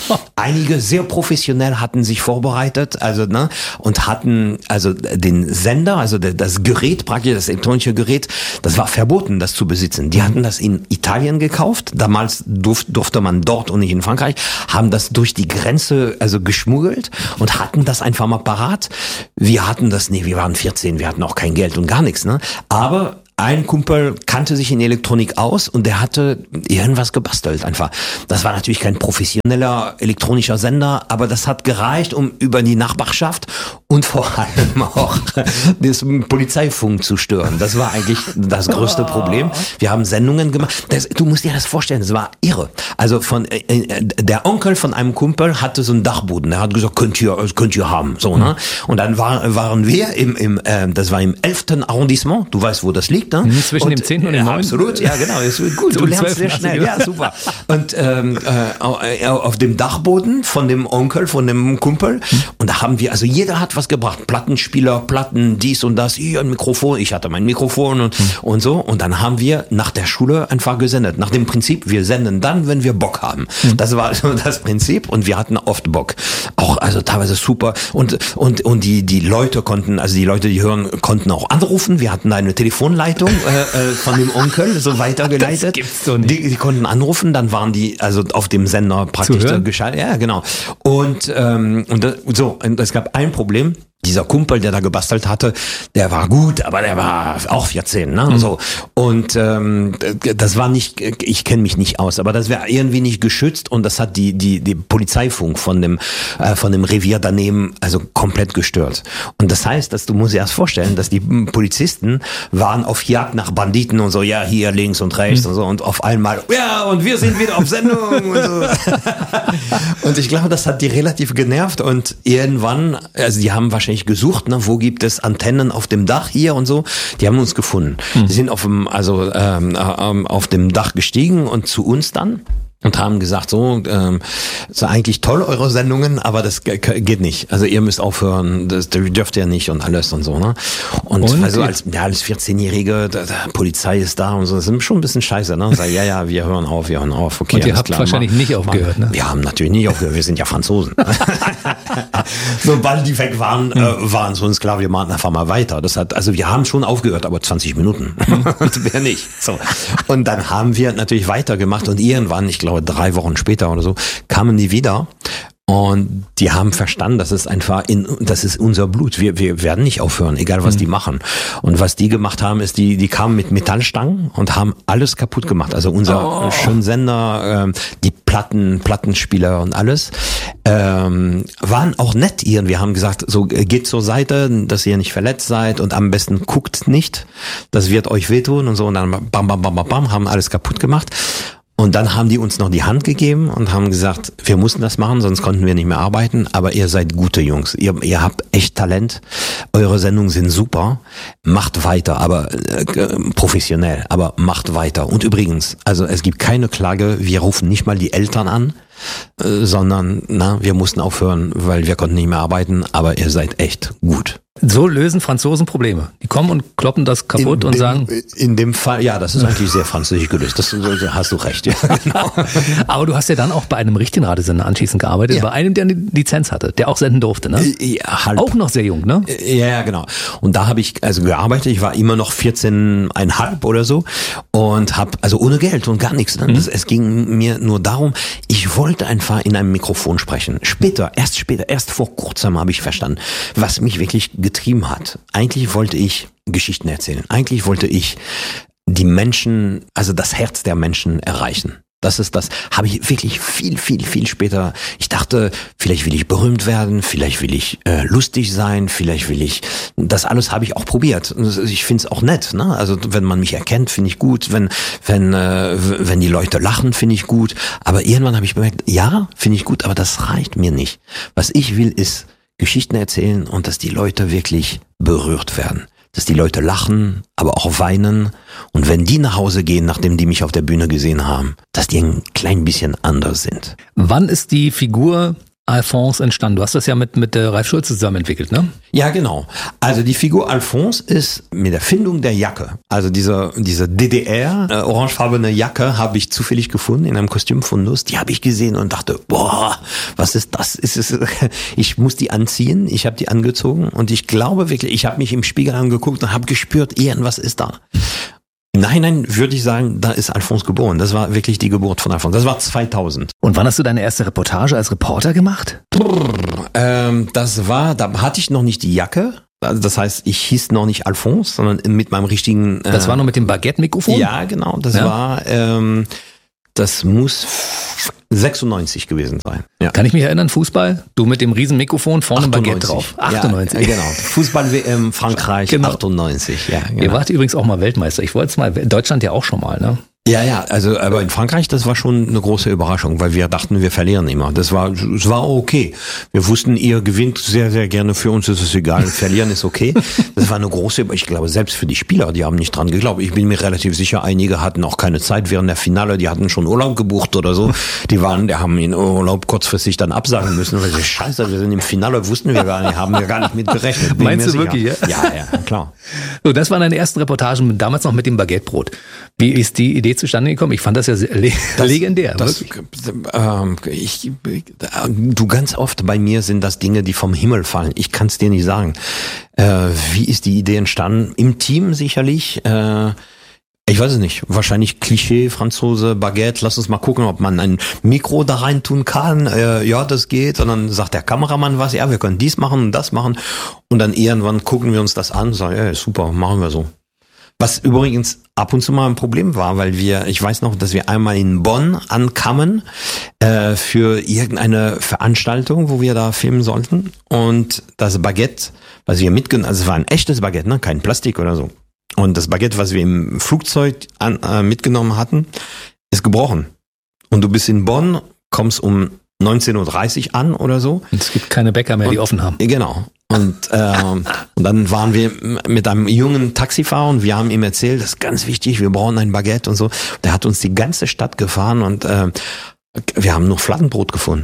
Einige sehr professionell hatten sich vorbereitet, also ne, und hatten also den Sender, also das Gerät, praktisch das elektronische Gerät, das war verboten, das zu besitzen. Die hatten das in Italien gekauft. Damals durf, durfte man dort und nicht in Frankreich, haben das durch die Grenze also geschmuggelt und hatten das einfach mal parat. Wir hatten das nicht, wir waren vierzehn, wir hatten auch kein Geld und gar nichts, ne? Aber ein Kumpel kannte sich in Elektronik aus und der hatte irgendwas gebastelt einfach. Das war natürlich kein professioneller elektronischer Sender, aber das hat gereicht, um über die Nachbarschaft und vor allem auch das Polizeifunk zu stören. Das war eigentlich das größte Problem. Wir haben Sendungen gemacht. Das, du musst dir das vorstellen, das war irre. Also von äh, der Onkel von einem Kumpel hatte so einen Dachboden. Der hat gesagt, könnt ihr, könnt ihr haben. So, ne? Und dann war, waren wir im, im äh, das war im elften Arrondissement. Du weißt, wo das liegt, ne? Zwischen und, dem zehnten und dem neunten Absolut, ja genau. Ist gut. Du lernst sehr schnell. Ja, super. Und ähm, äh, auf dem Dachboden von dem Onkel, von dem Kumpel. Und da haben wir, also jeder hat was gebracht. Plattenspieler, Platten, dies und das, hier ein Mikrofon. Ich hatte mein Mikrofon und, hm. und so. Und dann haben wir nach der Schule einfach gesendet. Nach dem Prinzip, wir senden dann, wenn wir Bock haben. Hm. Das war so das Prinzip und wir hatten oft Bock. Auch, also teilweise super. Und, und, und die, die Leute konnten, also die Leute, die hören, konnten auch anrufen. Wir hatten eine Telefonleitung äh, von dem Onkel so weitergeleitet. Das gibt's so nicht. Die, die konnten anrufen, dann waren die also auf dem Sender praktisch geschaltet. Ja, genau. Und, ähm, und das, so, und es gab ein Problem. Dieser Kumpel, der da gebastelt hatte, der war gut, aber der war auch vierzehn, ne? Mhm. So. Und ähm, das war nicht, ich kenne mich nicht aus, aber das wäre irgendwie nicht geschützt und das hat die die die Polizeifunk von dem äh, von dem Revier daneben also komplett gestört. Und das heißt, dass du musst dir erst vorstellen, dass die Polizisten waren auf Jagd nach Banditen und so, ja hier links und rechts mhm. und so und auf einmal ja und wir sind wieder auf Sendung und so. Und ich glaube, das hat die relativ genervt und irgendwann, also die haben wahrscheinlich gesucht, ne, wo gibt es Antennen auf dem Dach hier und so. Die haben uns gefunden. Hm. Die sind auf dem, also ähm, ähm, auf dem Dach gestiegen und zu uns dann und haben gesagt, so, ähm, ist eigentlich toll eure Sendungen, aber das g- geht nicht. Also ihr müsst aufhören, das dürft ihr nicht und alles und so, ne? Und, und also als ja, als vierzehnjährige, da, da, Polizei ist da und so, das ist schon ein bisschen scheiße, ne? Sag, ja, ja, wir hören auf, wir hören auf. Okay, und ihr habt klar, wahrscheinlich mal, nicht aufgehört, ne? Wir haben natürlich nicht aufgehört, wir sind ja Franzosen. Sobald die weg waren, hm. äh, waren es uns klar, wir machen einfach mal weiter. Das hat, also wir haben schon aufgehört, aber zwanzig Minuten. Wer nicht. So. Und dann haben wir natürlich weitergemacht und irgendwann, ich glaube, drei Wochen später oder so, kamen die wieder und die haben verstanden, dass es einfach in, das ist unser Blut. Wir, wir werden nicht aufhören, egal was mhm. die machen. Und was die gemacht haben, ist, die, die kamen mit Metallstangen und haben alles kaputt gemacht. Also unser oh. Schönsender, ähm, die Platten, Plattenspieler und alles, ähm, waren auch nett irgendwie. Wir haben gesagt, so geht zur Seite, dass ihr nicht verletzt seid und am besten guckt nicht. Das wird euch wehtun und so. Und dann bam, bam, bam, bam, bam, haben alles kaputt gemacht. Und dann haben die uns noch die Hand gegeben und haben gesagt, wir mussten das machen, sonst konnten wir nicht mehr arbeiten, aber ihr seid gute Jungs, ihr, ihr habt echt Talent, eure Sendungen sind super, macht weiter, aber äh, professionell, aber macht weiter. Und übrigens, also es gibt keine Klage, wir rufen nicht mal die Eltern an, äh, sondern na, wir mussten aufhören, weil wir konnten nicht mehr arbeiten, aber ihr seid echt gut. So lösen Franzosen Probleme. Die kommen und kloppen das kaputt in und dem, sagen... In dem Fall, ja, das ist eigentlich sehr französisch gelöst. Das, da hast du recht, ja, genau. Aber du hast ja dann auch bei einem richtigen Radiosender anschließend gearbeitet, ja. Bei einem, der eine Lizenz hatte, der auch senden durfte, ne? Ja, halb. Auch noch sehr jung, ne? Ja, ja, genau. Und da habe ich also gearbeitet. Ich war immer noch vierzehn Komma fünf oder so und habe also ohne Geld und gar nichts. Ne? Das, es ging mir nur darum, ich wollte einfach in einem Mikrofon sprechen. Später, erst später, erst vor kurzem habe ich verstanden, was mich wirklich getrieben hat. Eigentlich wollte ich Geschichten erzählen. Eigentlich wollte ich die Menschen, also das Herz der Menschen erreichen. Das ist das, habe ich wirklich viel, viel, viel später, ich dachte, vielleicht will ich berühmt werden, vielleicht will ich äh, lustig sein, vielleicht will ich, das alles habe ich auch probiert. Ich finde es auch nett, ne? Also wenn man mich erkennt, finde ich gut, wenn wenn äh, wenn die Leute lachen, finde ich gut, aber irgendwann habe ich bemerkt, ja, finde ich gut, aber das reicht mir nicht. Was ich will, ist Geschichten erzählen und dass die Leute wirklich berührt werden. Dass die Leute lachen, aber auch weinen. Und wenn die nach Hause gehen, nachdem die mich auf der Bühne gesehen haben, dass die ein klein bisschen anders sind. Wann ist die Figur Alphonse entstanden? Du hast das ja mit mit der Ralf Schulze zusammen entwickelt, ne? Ja, genau. Also die Figur Alphonse ist mit der Findung der Jacke. Also diese diese D D R äh, orangefarbene Jacke habe ich zufällig gefunden in einem Kostümfundus. Die habe ich gesehen und dachte, boah, was ist das? Ist es? Ich muss die anziehen. Ich habe die angezogen und ich glaube wirklich, ich habe mich im Spiegel angeguckt und habe gespürt, irgendwas ist da. Nein, nein, würde ich sagen, da ist Alphonse geboren. Das war wirklich die Geburt von Alphonse. Das war zweitausend. Und wann hast du deine erste Reportage als Reporter gemacht? Ähm, das war, da hatte ich noch nicht die Jacke. Also das heißt, ich hieß noch nicht Alphonse, sondern mit meinem richtigen... Äh, das war noch mit dem Baguette-Mikrofon? Ja, genau. Das ja. war... Ähm, das muss sechsundneunzig gewesen sein. Ja. Kann ich mich erinnern, Fußball? Du mit dem riesen Mikrofon, vorne ein Baguette drauf. achtundneunzig. Ja, genau. Fußball-W M Frankreich, genau. achtundneunzig. Ja, genau. Ihr wart übrigens auch mal Weltmeister. Ich wollte es mal, Deutschland ja auch schon mal, ne? Ja, ja, also aber in Frankreich, das war schon eine große Überraschung, weil wir dachten, wir verlieren immer. Das war, es war okay. Wir wussten, ihr gewinnt sehr, sehr gerne, für uns ist es egal, verlieren ist okay. Das war eine große, ich glaube, selbst für die Spieler, die haben nicht dran geglaubt. Ich bin mir relativ sicher, einige hatten auch keine Zeit während der Finale, die hatten schon Urlaub gebucht oder so. Die waren, die haben in Urlaub kurzfristig dann absagen müssen, weil sie, scheiße, wir sind im Finale, wussten wir gar nicht, haben wir gar nicht mit gerechnet. Meinst du wirklich, ja? Ja, ja, klar. So, das waren deine ersten Reportagen, damals noch mit dem Baguettebrot. Wie ist die Idee zustande gekommen? Ich fand das ja le- das, legendär. Das, ähm, ich, du, ganz oft bei mir sind das Dinge, die vom Himmel fallen. Ich kann es dir nicht sagen. Äh, wie ist die Idee entstanden? Im Team sicherlich. Äh, ich weiß es nicht. Wahrscheinlich Klischee, Franzose, Baguette. Lass uns mal gucken, ob man ein Mikro da rein tun kann. Äh, ja, das geht. Und dann sagt der Kameramann was. Ja, wir können dies machen und das machen. Und dann irgendwann gucken wir uns das an und sagen, ja, super, machen wir so. Was übrigens ab und zu mal ein Problem war, weil wir, ich weiß noch, dass wir einmal in Bonn ankamen äh, für irgendeine Veranstaltung, wo wir da filmen sollten. Und das Baguette, was wir mitgenommen, also es war ein echtes Baguette, ne, kein Plastik oder so. Und das Baguette, was wir im Flugzeug an, äh, mitgenommen hatten, ist gebrochen. Und du bist in Bonn, kommst um neunzehn Uhr dreißig an oder so. Und es gibt keine Bäcker mehr, und, die offen haben. Genau. Und, ähm, und dann waren wir mit einem jungen Taxifahrer und wir haben ihm erzählt, das ist ganz wichtig, wir brauchen ein Baguette und so. Der hat uns die ganze Stadt gefahren und äh, wir haben nur Fladenbrot gefunden.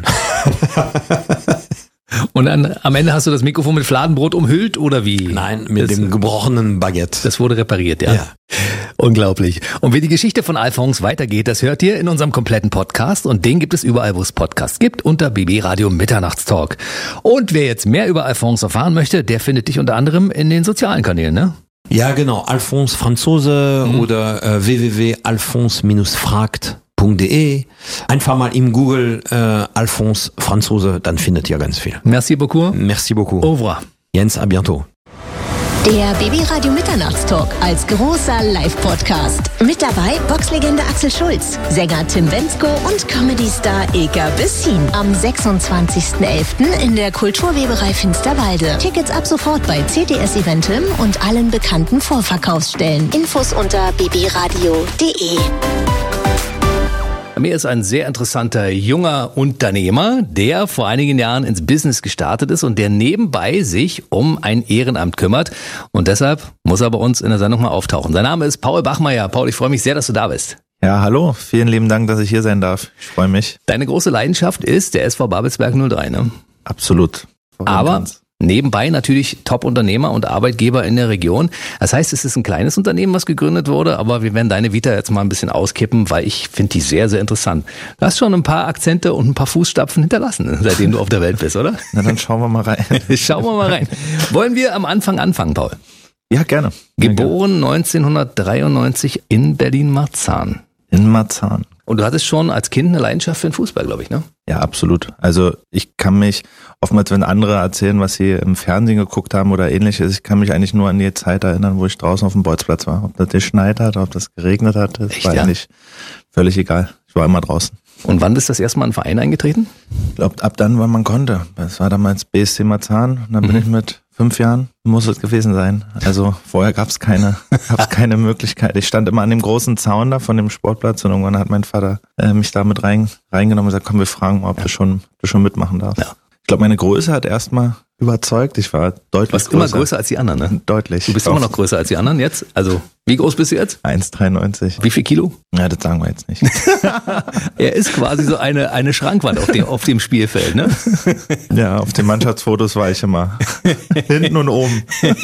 Und dann am Ende hast du das Mikrofon mit Fladenbrot umhüllt oder wie? Nein, mit das, dem gebrochenen Baguette. Das wurde repariert, ja. ja. Unglaublich. Und wie die Geschichte von Alphonse weitergeht, das hört ihr in unserem kompletten Podcast und den gibt es überall, wo es Podcasts gibt, unter B B Radio Mitternachtstalk. Und wer jetzt mehr über Alphonse erfahren möchte, der findet dich unter anderem in den sozialen Kanälen, ne? Ja, genau. Alphonse Franzose mhm. oder äh, w w w punkt alphonse fragt punkt d e. Einfach mal im Google äh, Alphonse Franzose, dann findet ihr ganz viel. Merci beaucoup. Merci beaucoup. Au revoir. Jens, à bientôt. Der B B Radio Mitternachtstalk als großer Live-Podcast. Mit dabei Boxlegende Axel Schulz, Sänger Tim Bendzko und Comedy-Star Ilka Bessin. Am sechsundzwanzigsten elften in der Kulturweberei Finsterwalde. Tickets ab sofort bei C T S Eventim und allen bekannten Vorverkaufsstellen. Infos unter b b radio punkt d e. Mir ist ein sehr interessanter junger Unternehmer, der vor einigen Jahren ins Business gestartet ist und der nebenbei sich um ein Ehrenamt kümmert. Und deshalb muss er bei uns in der Sendung mal auftauchen. Sein Name ist Paul Bachmeier. Paul, ich freue mich sehr, dass du da bist. Ja, hallo. Vielen lieben Dank, dass ich hier sein darf. Ich freue mich. Deine große Leidenschaft ist der S V Babelsberg null drei, ne? Absolut. Aber nebenbei natürlich Top-Unternehmer und Arbeitgeber in der Region. Das heißt, es ist ein kleines Unternehmen, was gegründet wurde, aber wir werden deine Vita jetzt mal ein bisschen auskippen, weil ich finde die sehr, sehr interessant. Du hast schon ein paar Akzente und ein paar Fußstapfen hinterlassen, seitdem du auf der Welt bist, oder? Na, dann schauen wir mal rein. Schauen wir mal rein. Wollen wir am Anfang anfangen, Paul? Ja, gerne. Geboren neunzehnhundertdreiundneunzig in Berlin-Marzahn. In Marzahn. Und du hattest schon als Kind eine Leidenschaft für den Fußball, glaube ich, ne? Ja, absolut. Also ich kann mich, oftmals wenn andere erzählen, was sie im Fernsehen geguckt haben oder ähnliches, ich kann mich eigentlich nur an die Zeit erinnern, wo ich draußen auf dem Bolzplatz war. Ob das geschneit hat, ob das geregnet hat, das Echt, war ja? eigentlich völlig egal. Ich war immer draußen. Und wann bist du das erste Mal in den Verein eingetreten? Ich glaube, ab dann, wann man konnte. Das war damals B S C Marzahn und dann mhm. bin ich mit fünf Jahren, muss es gewesen sein. Also vorher gab es keine, gab's keine Möglichkeit. Ich stand immer an dem großen Zaun da von dem Sportplatz und irgendwann hat mein Vater äh, mich da mit rein, reingenommen und gesagt, komm, wir fragen mal, ob ja. du schon, du schon mitmachen darfst. Ja. Ich glaube, meine Größe hat erstmal überzeugt. Ich war deutlich größer. Du warst immer größer als die anderen, ne? Deutlich. Du bist immer noch größer als die anderen jetzt? Also, wie groß bist du jetzt? eins Komma dreiundneunzig. Wie viel Kilo? Ja, das sagen wir jetzt nicht. Er ist quasi so eine, eine Schrankwand auf dem, auf dem Spielfeld, ne? Ja, auf den Mannschaftsfotos war ich immer hinten und oben.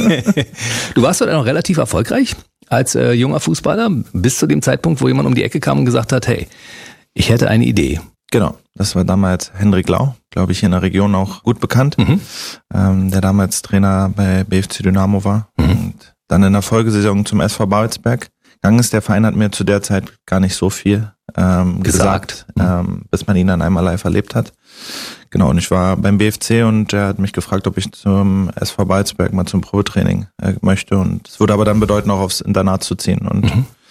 Du warst doch noch relativ erfolgreich als äh, junger Fußballer, bis zu dem Zeitpunkt, wo jemand um die Ecke kam und gesagt hat, hey, ich hätte eine Idee. Genau, das war damals Hendrik Lau, glaube ich, hier in der Region auch gut bekannt, mhm. ähm, der damals Trainer bei B F C Dynamo war mhm. und dann in der Folgesaison zum S V Babelsberg gegangen ist. Der Verein hat mir zu der Zeit gar nicht so viel ähm, gesagt, gesagt ähm, bis man ihn dann einmal live erlebt hat. Genau, und ich war beim B F C und er hat mich gefragt, ob ich zum S V Babelsberg mal zum Probetraining äh, möchte und es würde aber dann bedeuten, auch aufs Internat zu ziehen und mhm.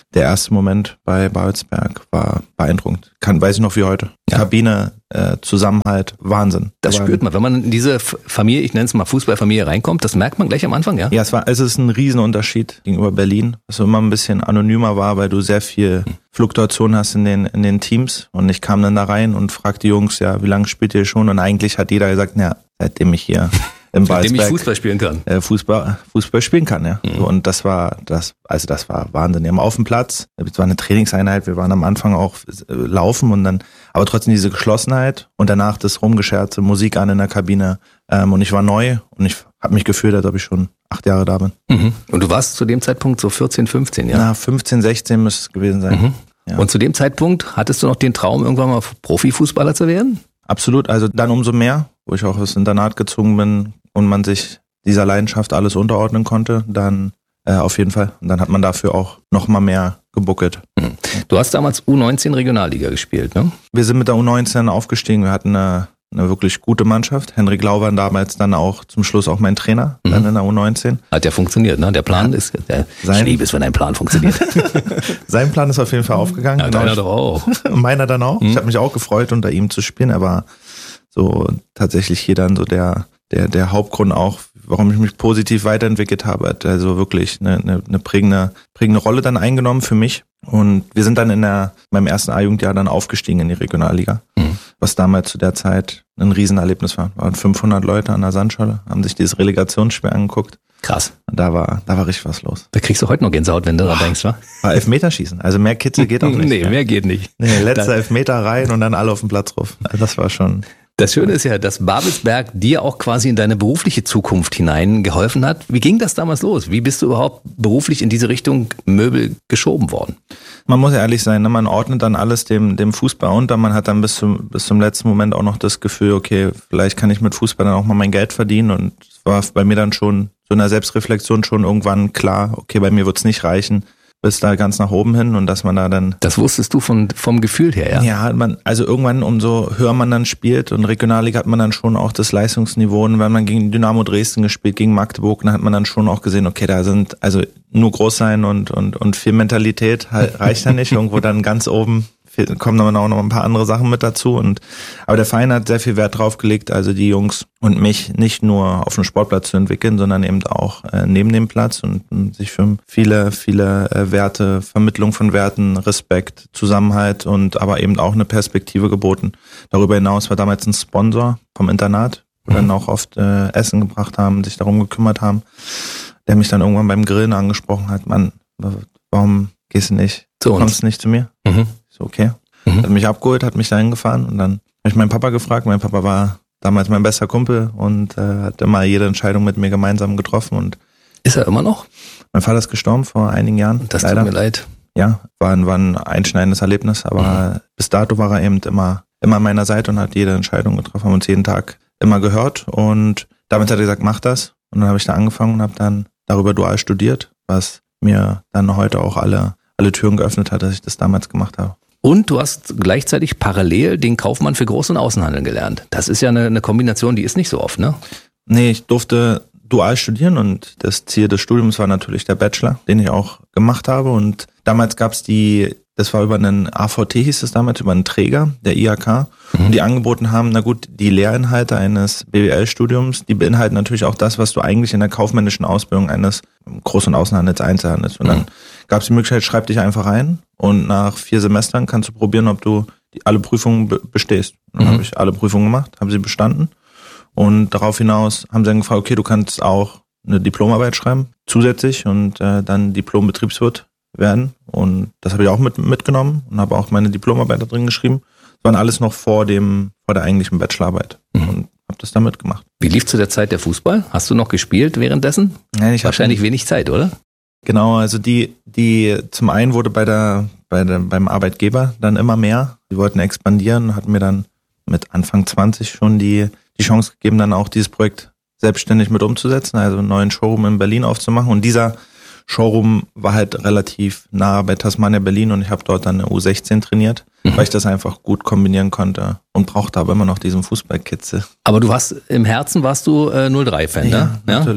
der erste Moment bei Babelsberg war beeindruckend. Kann, weiß ich noch wie heute. Ja. Kabine, äh, Zusammenhalt, Wahnsinn. Das Aber spürt man, wenn man in diese Familie, ich nenne es mal Fußballfamilie reinkommt, das merkt man gleich am Anfang, ja? Ja, es war, es ist ein Riesenunterschied gegenüber Berlin, was immer ein bisschen anonymer war, weil du sehr viel Fluktuation hast in den, in den Teams. Und ich kam dann da rein und fragte die Jungs, ja, wie lange spielt ihr schon? Und eigentlich hat jeder gesagt, na, seitdem ich hier im Seitdem ich Fußball spielen kann. Äh, Fußball, Fußball spielen kann, ja. Mhm. Und das war, das, also das war Wahnsinn. Wir haben auf dem Platz, es war eine Trainingseinheit, wir waren am Anfang auch äh, laufen und dann, aber trotzdem diese Geschlossenheit und danach das Rumgescherze, Musik an in der Kabine. Ähm, und ich war neu und ich habe mich gefühlt, als ob ich schon acht Jahre da bin. Mhm. Und du warst zu dem Zeitpunkt so vierzehn, fünfzehn, ja? Na, fünfzehn, sechzehn müsste es gewesen sein. Mhm. Ja. Und zu dem Zeitpunkt hattest du noch den Traum, irgendwann mal Profifußballer zu werden? Absolut, also dann umso mehr, wo ich auch aufs Internat gezogen bin und man sich dieser Leidenschaft alles unterordnen konnte, dann äh, auf jeden Fall. Und dann hat man dafür auch noch mal mehr gebuckelt. Du hast damals U neunzehn Regionalliga gespielt, ne? Wir sind mit der U neunzehn aufgestiegen, wir hatten eine, eine wirklich gute Mannschaft. Henrik Lau war damals dann auch zum Schluss auch mein Trainer, mhm. dann in der U neunzehn. Hat ja funktioniert, ne? Der Plan ja. ist, der Sein, ich liebe es, wenn ein Plan funktioniert. Sein Plan ist auf jeden Fall aufgegangen. Ja, deiner doch auch. Meiner dann auch. Mhm. Ich habe mich auch gefreut, unter ihm zu spielen. Er war so tatsächlich hier dann so der, der, der Hauptgrund auch, warum ich mich positiv weiterentwickelt habe. Hat also wirklich eine, eine, eine prägende, prägende Rolle dann eingenommen für mich. Und wir sind dann in der, meinem ersten A-Jugendjahr dann aufgestiegen in die Regionalliga. Mhm. Was damals zu der Zeit ein Riesenerlebnis war. Waren fünfhundert Leute an der Sandscholle, haben sich dieses Relegationsspiel angeguckt. Krass. Und da war, da war richtig was los. Da kriegst du heute noch Gänsehaut, wenn du da denkst, wa? War Elfmeterschießen. Also mehr Kitzel geht auch nicht. Nee, mehr geht nicht. Nee, letzter Elfmeter rein und dann alle auf den Platz drauf. Also das war schon... Das Schöne ist ja, dass Babelsberg dir auch quasi in deine berufliche Zukunft hinein geholfen hat. Wie ging das damals los? Wie bist du überhaupt beruflich in diese Richtung Möbel geschoben worden? Man muss ja ehrlich sein, ne? Man ordnet dann alles dem, dem Fußball unter. Man hat dann bis zum, bis zum letzten Moment auch noch das Gefühl, okay, vielleicht kann ich mit Fußball dann auch mal mein Geld verdienen. Und es war bei mir dann schon so in der Selbstreflexion schon irgendwann klar, okay, bei mir wird's nicht reichen. Bis da ganz nach oben hin und dass man da dann... Das wusstest du von, vom Gefühl her, ja? Ja, man, also irgendwann umso höher man dann spielt und Regionalliga hat man dann schon auch das Leistungsniveau und wenn man gegen Dynamo Dresden gespielt, gegen Magdeburg, dann hat man dann schon auch gesehen, okay, da sind, also nur groß sein und, und, und viel Mentalität halt, reicht ja nicht, irgendwo dann ganz oben kommen dann auch noch ein paar andere Sachen mit dazu und aber der Verein hat sehr viel Wert drauf gelegt, also die Jungs und mich nicht nur auf dem Sportplatz zu entwickeln, sondern eben auch äh, neben dem Platz und, und sich für viele, viele äh, Werte, Vermittlung von Werten, Respekt, Zusammenhalt und aber eben auch eine Perspektive geboten. Darüber hinaus war damals ein Sponsor vom Internat, wo mhm. dann auch oft äh, Essen gebracht haben, sich darum gekümmert haben, der mich dann irgendwann beim Grillen angesprochen hat, Mann, warum gehst du nicht, zu uns. Kommst nicht zu mir? Mhm. Okay. Mhm. Hat mich abgeholt, hat mich da hingefahren und dann habe ich meinen Papa gefragt. Mein Papa war damals mein bester Kumpel und äh, hat immer jede Entscheidung mit mir gemeinsam getroffen. Und ist er immer noch? Mein Vater ist gestorben vor einigen Jahren. Das leider. Tut mir leid. Ja, war, ein, war ein einschneidendes Erlebnis, aber mhm. bis dato war er eben immer, immer an meiner Seite und hat jede Entscheidung getroffen, haben uns jeden Tag immer gehört und damit hat er gesagt, mach das. Und dann habe ich da angefangen und habe dann darüber dual studiert, was mir dann heute auch alle, alle Türen geöffnet hat, dass ich das damals gemacht habe. Und du hast gleichzeitig parallel den Kaufmann für Groß- und Außenhandel gelernt. Das ist ja eine, eine Kombination, die ist nicht so oft, ne? Nee, ich durfte dual studieren und das Ziel des Studiums war natürlich der Bachelor, den ich auch gemacht habe. Und damals gab's die, das war über einen A V T, hieß es damals, über einen Träger, der I H K, mhm. und die angeboten haben, na gut, die Lehrinhalte eines B W L-Studiums, die beinhalten natürlich auch das, was du eigentlich in der kaufmännischen Ausbildung eines Groß- und Außenhandels, Einzelhandels. Und dann gab's die Möglichkeit, schreib dich einfach ein und nach vier Semestern kannst du probieren, ob du die, alle Prüfungen be- bestehst. Und dann mhm. habe ich alle Prüfungen gemacht, habe sie bestanden. Und darauf hinaus haben sie dann gefragt, okay, du kannst auch eine Diplomarbeit schreiben, zusätzlich und äh, dann Diplom-Betriebswirt werden. Und das habe ich auch mit, mitgenommen und habe auch meine Diplomarbeit da drin geschrieben. Das waren alles noch vor dem, vor der eigentlichen Bachelorarbeit. Mhm. Und habe das da mitgemacht. Wie lief zu der Zeit der Fußball? Hast du noch gespielt währenddessen? Nein, ich Wahrscheinlich hab, wenig Zeit, oder? Genau, also die, die zum einen wurde bei der, bei der, beim Arbeitgeber dann immer mehr. Die wollten expandieren, hatten mir dann mit Anfang zwanzig schon die, die Chance gegeben, dann auch dieses Projekt selbstständig mit umzusetzen, also einen neuen Showroom in Berlin aufzumachen. Und dieser Showroom war halt relativ nah bei Tasmania Berlin und ich habe dort dann eine U sechzehn trainiert, mhm. weil ich das einfach gut kombinieren konnte und brauchte aber immer noch diesen Fußballkitzel. Aber du warst, im Herzen warst du äh, null drei Fan, ja, ne? Ja, natürlich.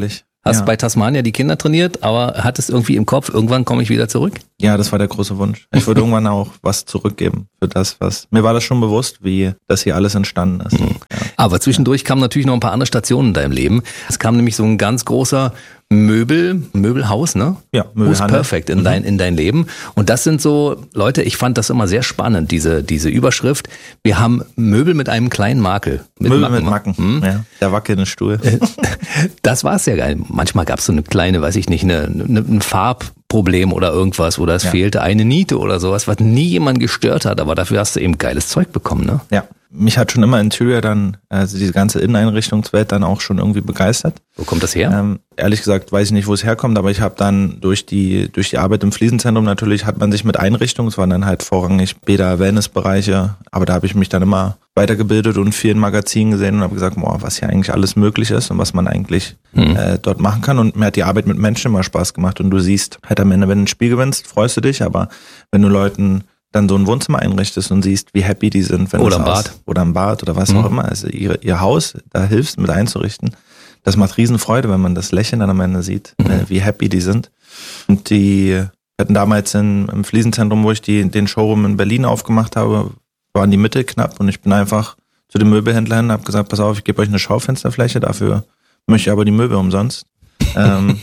Hast Ja. bei Tasmania die Kinder trainiert, aber hattest irgendwie im Kopf, irgendwann komme ich wieder zurück? Ja, das war der große Wunsch. Ich würde irgendwann auch was zurückgeben für das, was, mir war das schon bewusst, wie das hier alles entstanden ist. Mhm. Ja. Aber zwischendurch kamen natürlich noch ein paar andere Stationen in deinem Leben. Es kam nämlich so ein ganz großer Möbel, Möbelhaus, ne? Ja, Who's Möbelhandel. Perfect in dein, in dein Leben. Und das sind so, Leute, ich fand das immer sehr spannend, diese, diese Überschrift. Wir haben Möbel mit einem kleinen Makel. Möbel mit Macken. Hm? Ja. Der wackelnde Stuhl. Das war es ja geil. Manchmal gab es so eine kleine, weiß ich nicht, eine, eine, ein Farbproblem oder irgendwas, oder es Ja. fehlte eine Niete oder sowas, was nie jemand gestört hat, aber dafür hast du eben geiles Zeug bekommen, ne? Ja. Mich hat schon immer Interior dann, also diese ganze Inneneinrichtungswelt dann auch schon irgendwie begeistert. Wo kommt das her? Ähm, ehrlich gesagt weiß ich nicht, wo es herkommt, aber ich habe dann durch die durch die Arbeit im Fliesenzentrum natürlich hat man sich mit Einrichtungen, es waren dann halt vorrangig Bäder, Wellnessbereiche, aber da habe ich mich dann immer weitergebildet und viel in Magazinen gesehen und habe gesagt, boah, was hier eigentlich alles möglich ist und was man eigentlich Hm. äh, dort machen kann, und mir hat die Arbeit mit Menschen immer Spaß gemacht, und du siehst halt am Ende, wenn du ein Spiel gewinnst, freust du dich, aber wenn du Leuten dann so ein Wohnzimmer einrichtest und siehst, wie happy die sind, wenn Oder das ein aus- Bad. oder ein Bad oder was Mhm. auch immer, also ihre, ihr Haus da hilfst mit einzurichten, das macht Riesenfreude, wenn man das Lächeln dann am Ende sieht, Mhm. äh, wie happy die sind. Und die hatten damals in, im Fliesenzentrum, wo ich die, den Showroom in Berlin aufgemacht habe, waren die Mittel knapp, und ich bin einfach zu dem Möbelhändler hin und habe gesagt, pass auf, ich gebe euch eine Schaufensterfläche, dafür möchte ich aber die Möbel umsonst. ähm,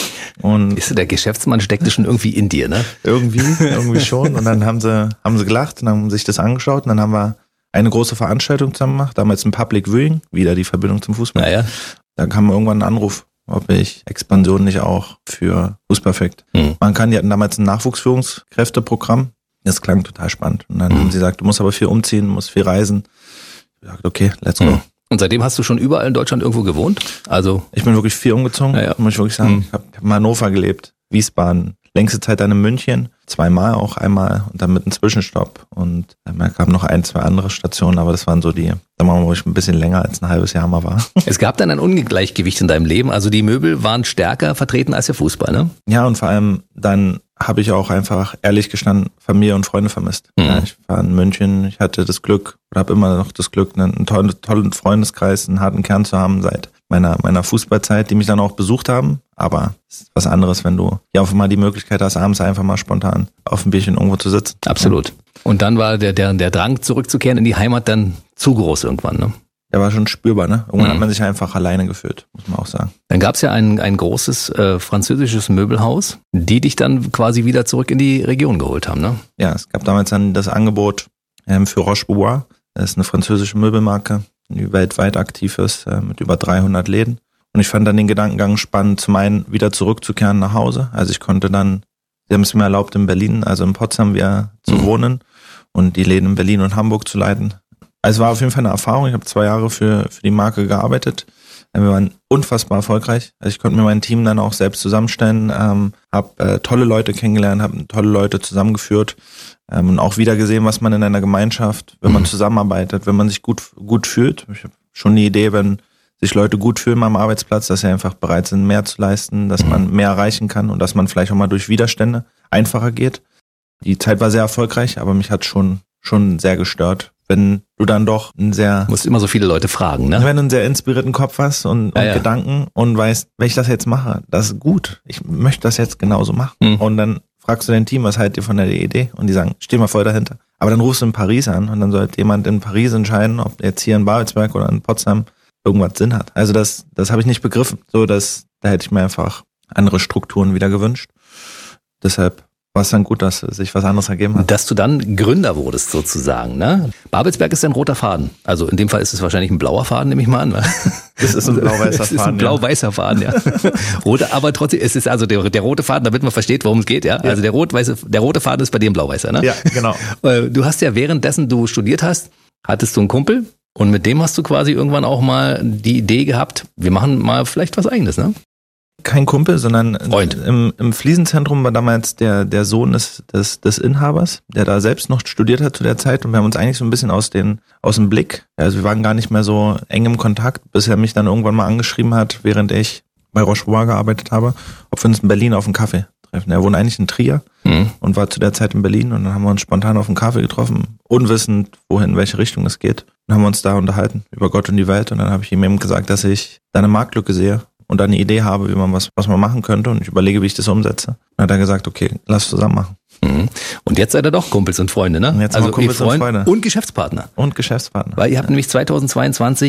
und Ist der Geschäftsmann steckte schon irgendwie in dir, ne? irgendwie, irgendwie schon. Und dann haben sie, haben sie gelacht und haben sich das angeschaut, und dann haben wir eine große Veranstaltung zusammen gemacht, damals ein Public Viewing, wieder die Verbindung zum Fußball. Naja. Da kam irgendwann ein Anruf, ob ich Expansion nicht auch für Who's Perfect Hm. machen kann. Die hatten damals ein Nachwuchsführungskräfteprogramm. Das klang total spannend. Und dann Hm. haben sie gesagt, du musst aber viel umziehen, musst viel reisen. Ich habe gesagt, okay, let's go. Hm. Und seitdem hast du schon überall in Deutschland irgendwo gewohnt? Also, Ich bin wirklich viel umgezogen, Ja, ja. muss ich wirklich sagen. Hm. Ich habe hab in Hannover gelebt, Wiesbaden, längste Zeit dann in München, zweimal auch, einmal und dann mit einem Zwischenstopp. Und ähm, da kamen noch ein, zwei andere Stationen, aber das waren so die, sagen wir mal, wo ich ein bisschen länger als ein halbes Jahr mal war. es gab dann ein Ungleichgewicht in deinem Leben. Also die Möbel waren stärker vertreten als der Fußball, ne? Ja, und vor allem dann habe ich auch einfach, ehrlich gestanden, Familie und Freunde vermisst. Mhm. Ja, ich war in München, ich hatte das Glück oder habe immer noch das Glück, einen tollen, tollen Freundeskreis, einen harten Kern zu haben seit meiner meiner Fußballzeit, die mich dann auch besucht haben. Aber es ist was anderes, wenn du ja einfach mal die Möglichkeit hast, abends einfach mal spontan auf dem Bierchen irgendwo zu sitzen. Absolut. Und dann war der, der, der Drang zurückzukehren in die Heimat dann zu groß irgendwann, ne? Der war schon spürbar, ne? Irgendwann Mhm. hat man sich einfach alleine gefühlt, muss man auch sagen. Dann gab es ja ein, ein großes äh, französisches Möbelhaus, die dich dann quasi wieder zurück in die Region geholt haben, ne? Ja, es gab damals dann das Angebot ähm, für Roche-Bois. Das ist eine französische Möbelmarke, die weltweit aktiv ist, äh, mit über dreihundert Läden. Und ich fand dann den Gedankengang spannend, zum einen wieder zurückzukehren nach Hause. Also ich konnte dann, sie haben es mir erlaubt, in Berlin, also in Potsdam wieder zu Mhm. wohnen und die Läden in Berlin und Hamburg zu leiten. Also es war auf jeden Fall eine Erfahrung. Ich habe zwei Jahre für, für die Marke gearbeitet. Wir waren unfassbar erfolgreich. Also ich konnte mir mein Team dann auch selbst zusammenstellen, ähm, habe äh, tolle Leute kennengelernt, habe tolle Leute zusammengeführt ähm, und auch wieder gesehen, was man in einer Gemeinschaft, wenn man zusammenarbeitet, wenn man sich gut gut fühlt. Ich habe schon die Idee, wenn sich Leute gut fühlen am Arbeitsplatz, dass sie einfach bereit sind, mehr zu leisten, dass man mehr erreichen kann und dass man vielleicht auch mal durch Widerstände einfacher geht. Die Zeit war sehr erfolgreich, aber mich hat schon schon sehr gestört, wenn du dann doch ein sehr Du musst immer so viele Leute fragen, ne? wenn du einen sehr inspirierten Kopf hast und, und Ja, ja. Gedanken und weißt, wenn ich das jetzt mache, das ist gut. Ich möchte das jetzt genauso machen. Mhm. Und dann fragst du dein Team, was haltet ihr von der Idee? Und die sagen, steh mal voll dahinter. Aber dann rufst du in Paris an und dann sollte jemand in Paris entscheiden, ob jetzt hier in Babelsberg oder in Potsdam irgendwas Sinn hat. Also das, das habe ich nicht begriffen. So, dass, da hätte ich mir einfach andere Strukturen wieder gewünscht. Deshalb war es dann gut, dass sich was anderes ergeben hat. Dass du dann Gründer wurdest sozusagen, ne? Babelsberg ist ein roter Faden. Also in dem Fall ist es wahrscheinlich ein blauer Faden, nehme ich mal an. Ne? Das ist ein blau-weißer Es ist ein Faden, ja. blau-weißer Faden, ja. Rote, aber trotzdem, es ist also der, der rote Faden, damit man versteht, worum es geht, ja. Also der rot-weiße, der rote Faden ist bei dir ein blau-weißer, ne? Ja, genau. Äh, Du hast ja währenddessen du studiert hast, hattest du einen Kumpel und mit dem hast du quasi irgendwann auch mal die Idee gehabt, wir machen mal vielleicht was Eigenes, ne? Kein Kumpel, sondern Freund. im, im Fliesenzentrum war damals der, der Sohn des, des, des Inhabers, der da selbst noch studiert hat zu der Zeit, und wir haben uns eigentlich so ein bisschen aus, den, aus dem Blick, also wir waren gar nicht mehr so eng im Kontakt, bis er mich dann irgendwann mal angeschrieben hat, während ich bei Roche-Bois gearbeitet habe, ob wir uns in Berlin auf einen Kaffee treffen. Er wohnt eigentlich in Trier Mhm. und war zu der Zeit in Berlin, und dann haben wir uns spontan auf einen Kaffee getroffen, unwissend, wohin, in welche Richtung es geht. Dann haben wir uns da unterhalten über Gott und die Welt, und dann habe ich ihm eben gesagt, dass ich da eine Marktlücke sehe, und dann eine Idee habe, wie man was, was man machen könnte und ich überlege, wie ich das umsetze. Dann hat er gesagt, okay, lass zusammen machen. Mhm. Und jetzt seid ihr doch Kumpels und Freunde, ne? Und jetzt also Kumpels Freund und Freunde. Und Geschäftspartner. Und Geschäftspartner. Weil ihr habt nämlich zweitausendzweiundzwanzig